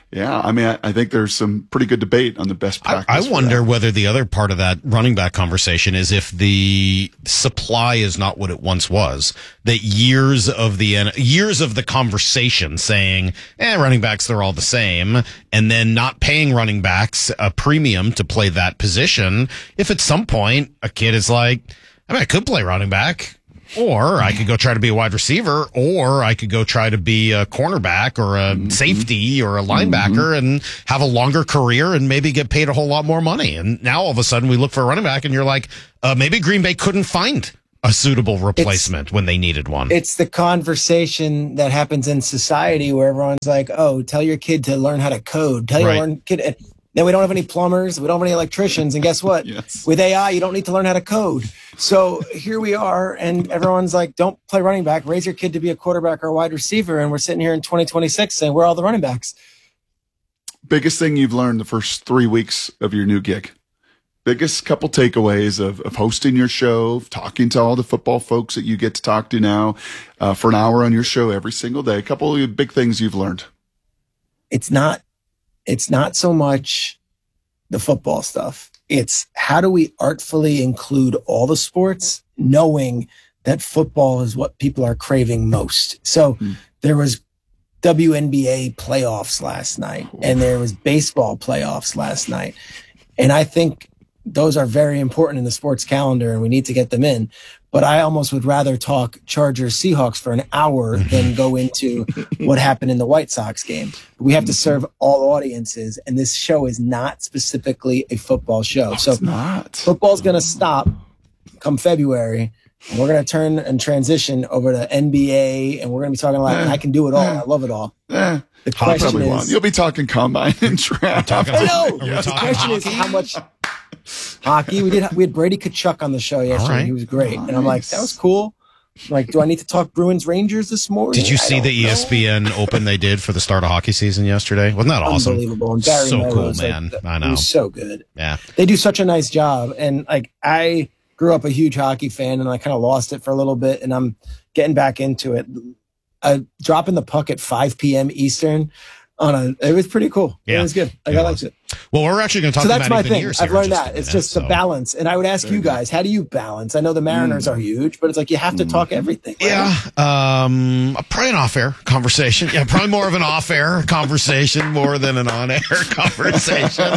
Yeah, I mean, I, I think there's some pretty good debate on the best practice. I, I wonder whether the other part of that running back conversation is if the supply is not what it once was. That years of the years of the conversation saying, "Eh, running backs they're all the same," and then not paying running backs a premium to play that position. If at some point a kid is like, "I mean, I could play running back." Or I could go try to be a wide receiver, or I could go try to be a cornerback or a mm-hmm. safety or a linebacker mm-hmm. and have a longer career and maybe get paid a whole lot more money. And now all of a sudden we look for a running back and you're like, uh, maybe Green Bay couldn't find a suitable replacement it's, when they needed one. It's the conversation that happens in society where everyone's like, oh, tell your kid to learn how to code. Tell your right. learn kid. Then we don't have any plumbers. We don't have any electricians. And guess what? Yes. With A I, you don't need to learn how to code. So here we are. And everyone's like, don't play running back. Raise your kid to be a quarterback or a wide receiver. And we're sitting here in twenty twenty-six saying, where are all the running backs? Biggest thing you've learned the first three weeks of your new gig? Biggest couple takeaways of, of hosting your show, of talking to all the football folks that you get to talk to now uh, for an hour on your show every single day. A couple of big things you've learned. It's not. It's not so much the football stuff. It's how do we artfully include all the sports, knowing that football is what people are craving most. So mm. there was W N B A playoffs last night, and there was baseball playoffs last night. And I think those are very important in the sports calendar, and we need to get them in. But I almost would rather talk Chargers Seahawks for an hour than go into what happened in the White Sox game. We have to serve all audiences, and this show is not specifically a football show. Oh, so it's not. Football's going to stop come February, and we're going to turn and transition over to N B A, and we're going to be talking a lot. Eh, and I can do it all. Eh, I love it all. Eh, the question is, won't. You'll be talking combine and draft. I know. Yeah. The question is how much. Hockey. We did. We had Brady Kachuk on the show yesterday. Right. He was great, nice. And I'm like, that was cool. I'm like, do I need to talk Bruins Rangers this morning? Did you see the E S P N Open they did for the start of hockey season yesterday? Wasn't that awesome? Unbelievable. And Barry so Melrose, cool, man. Like, I know. He was so good. Yeah, they do such a nice job. And like, I grew up a huge hockey fan, and I kind of lost it for a little bit, and I'm getting back into it. Uh, dropping the puck at five p.m. Eastern. On a, it was pretty cool. Yeah. It was good. Like, yeah, I liked it. Well, we're actually going to talk so about that's my thing. I've learned that. It's just so. the balance. And I would ask you guys, how do you balance? I know the Mariners mm. are huge, but it's like you have to mm. talk everything. Right? Yeah. Um, probably an off-air conversation. Yeah, probably more of an off-air conversation more than an on-air conversation.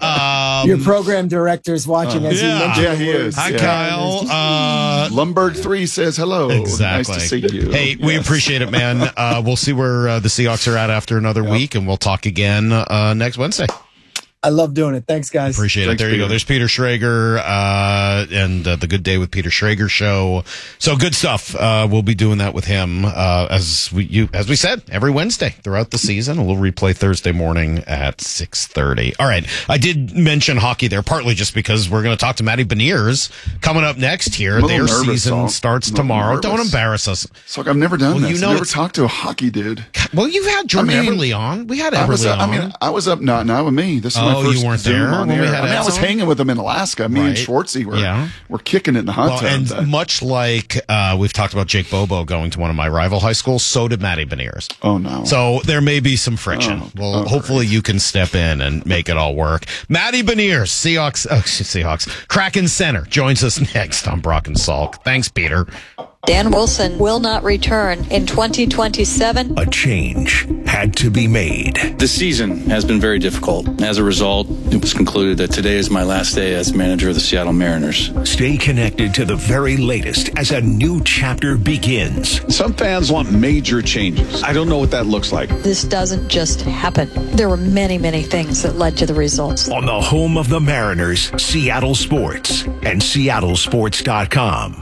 Um, Your program director is watching uh, as yeah. you mentioned. Yeah, he is. Hi, yeah. Kyle. Uh, Lumberg three says hello. Exactly. Nice to see you. Hey, yes. we appreciate it, man. Uh, we'll see where uh, the Seahawks are at after another yep. week, and we'll talk again uh, next Wednesday. I love doing it. Thanks, guys. Appreciate Thanks, it. There Peter. you go. There's Peter Schrager uh, and uh, the Good Day with Peter Schrager show. So good stuff. Uh, we'll be doing that with him uh, as we you as we said every Wednesday throughout the season. We'll replay Thursday morning at six thirty. All right. I did mention hockey there partly just because we're going to talk to Matty Beniers coming up next here. Their nervous, season Saul. starts tomorrow. Nervous. Don't embarrass us. So I've never done well, this. You know I've never talked to a hockey dude. Well, you've had Jordan I mean, Eberle on. We had Eberle I was, uh, on. I mean, I was up not not with me. This is oh, my first you weren't Zoom there on when air. we had I mean, I was on? hanging with them in Alaska. Me right. and Schwartzy were yeah. were kicking it in the hot well, tub. And that. much like uh, we've talked about Jake Bobo going to one of my rival high schools, so did Matty Beniers. Oh no! So there may be some friction. Oh, well, oh, hopefully great. you can step in and make it all work. Matty Beniers, Seahawks, oh, Seahawks, Kraken center, joins us next on Brock and Salk. Thanks, Peter. Dan Wilson will not return in twenty twenty-seven. A change had to be made. The season has been very difficult. As a result, it was concluded that today is my last day as manager of the Seattle Mariners. Stay connected to the very latest as a new chapter begins. Some fans want major changes. I don't know what that looks like. This doesn't just happen. There were many, many things that led to the results. On the home of the Mariners, Seattle Sports and Seattle Sports dot com.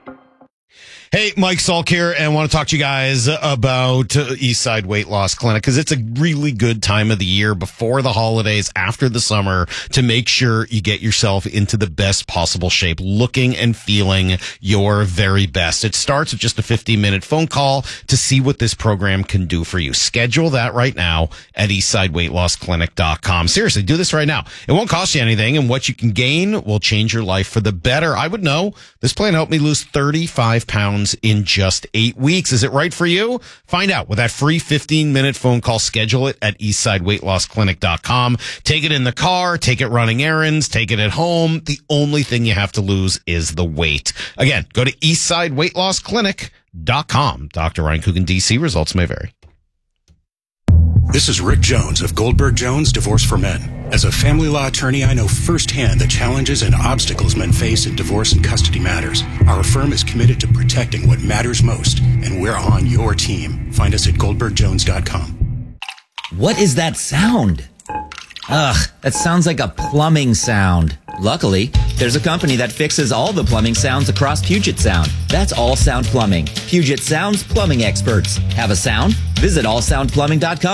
Hey, Mike Salk here, and I want to talk to you guys about uh, Eastside Weight Loss Clinic, because it's a really good time of the year before the holidays, after the summer, to make sure you get yourself into the best possible shape, looking and feeling your very best. It starts with just a fifteen minute phone call to see what this program can do for you. Schedule that right now at eastside weight loss clinic dot com. Seriously, do this right now. It won't cost you anything, and what you can gain will change your life for the better. I would know. This plan helped me lose thirty-five pounds pounds in just eight weeks. Is it right for you? Find out with that free fifteen-minute phone call. Schedule it at eastside weight loss clinic dot com. Take it in the car, take it running errands, take it at home. The only thing you have to lose is the weight. Again, go to eastside weight loss clinic dot com. Doctor Ryan Coogan, D C. Results may vary. This is Rick Jones of Goldberg Jones Divorce for Men. As a family law attorney, I know firsthand the challenges and obstacles men face in divorce and custody matters. Our firm is committed to protecting what matters most, and we're on your team. Find us at goldberg jones dot com. What is that sound? Ugh, that sounds like a plumbing sound. Luckily, there's a company that fixes all the plumbing sounds across Puget Sound. That's All Sound Plumbing. Puget Sound's plumbing experts. Have a sound? Visit all sound plumbing dot com.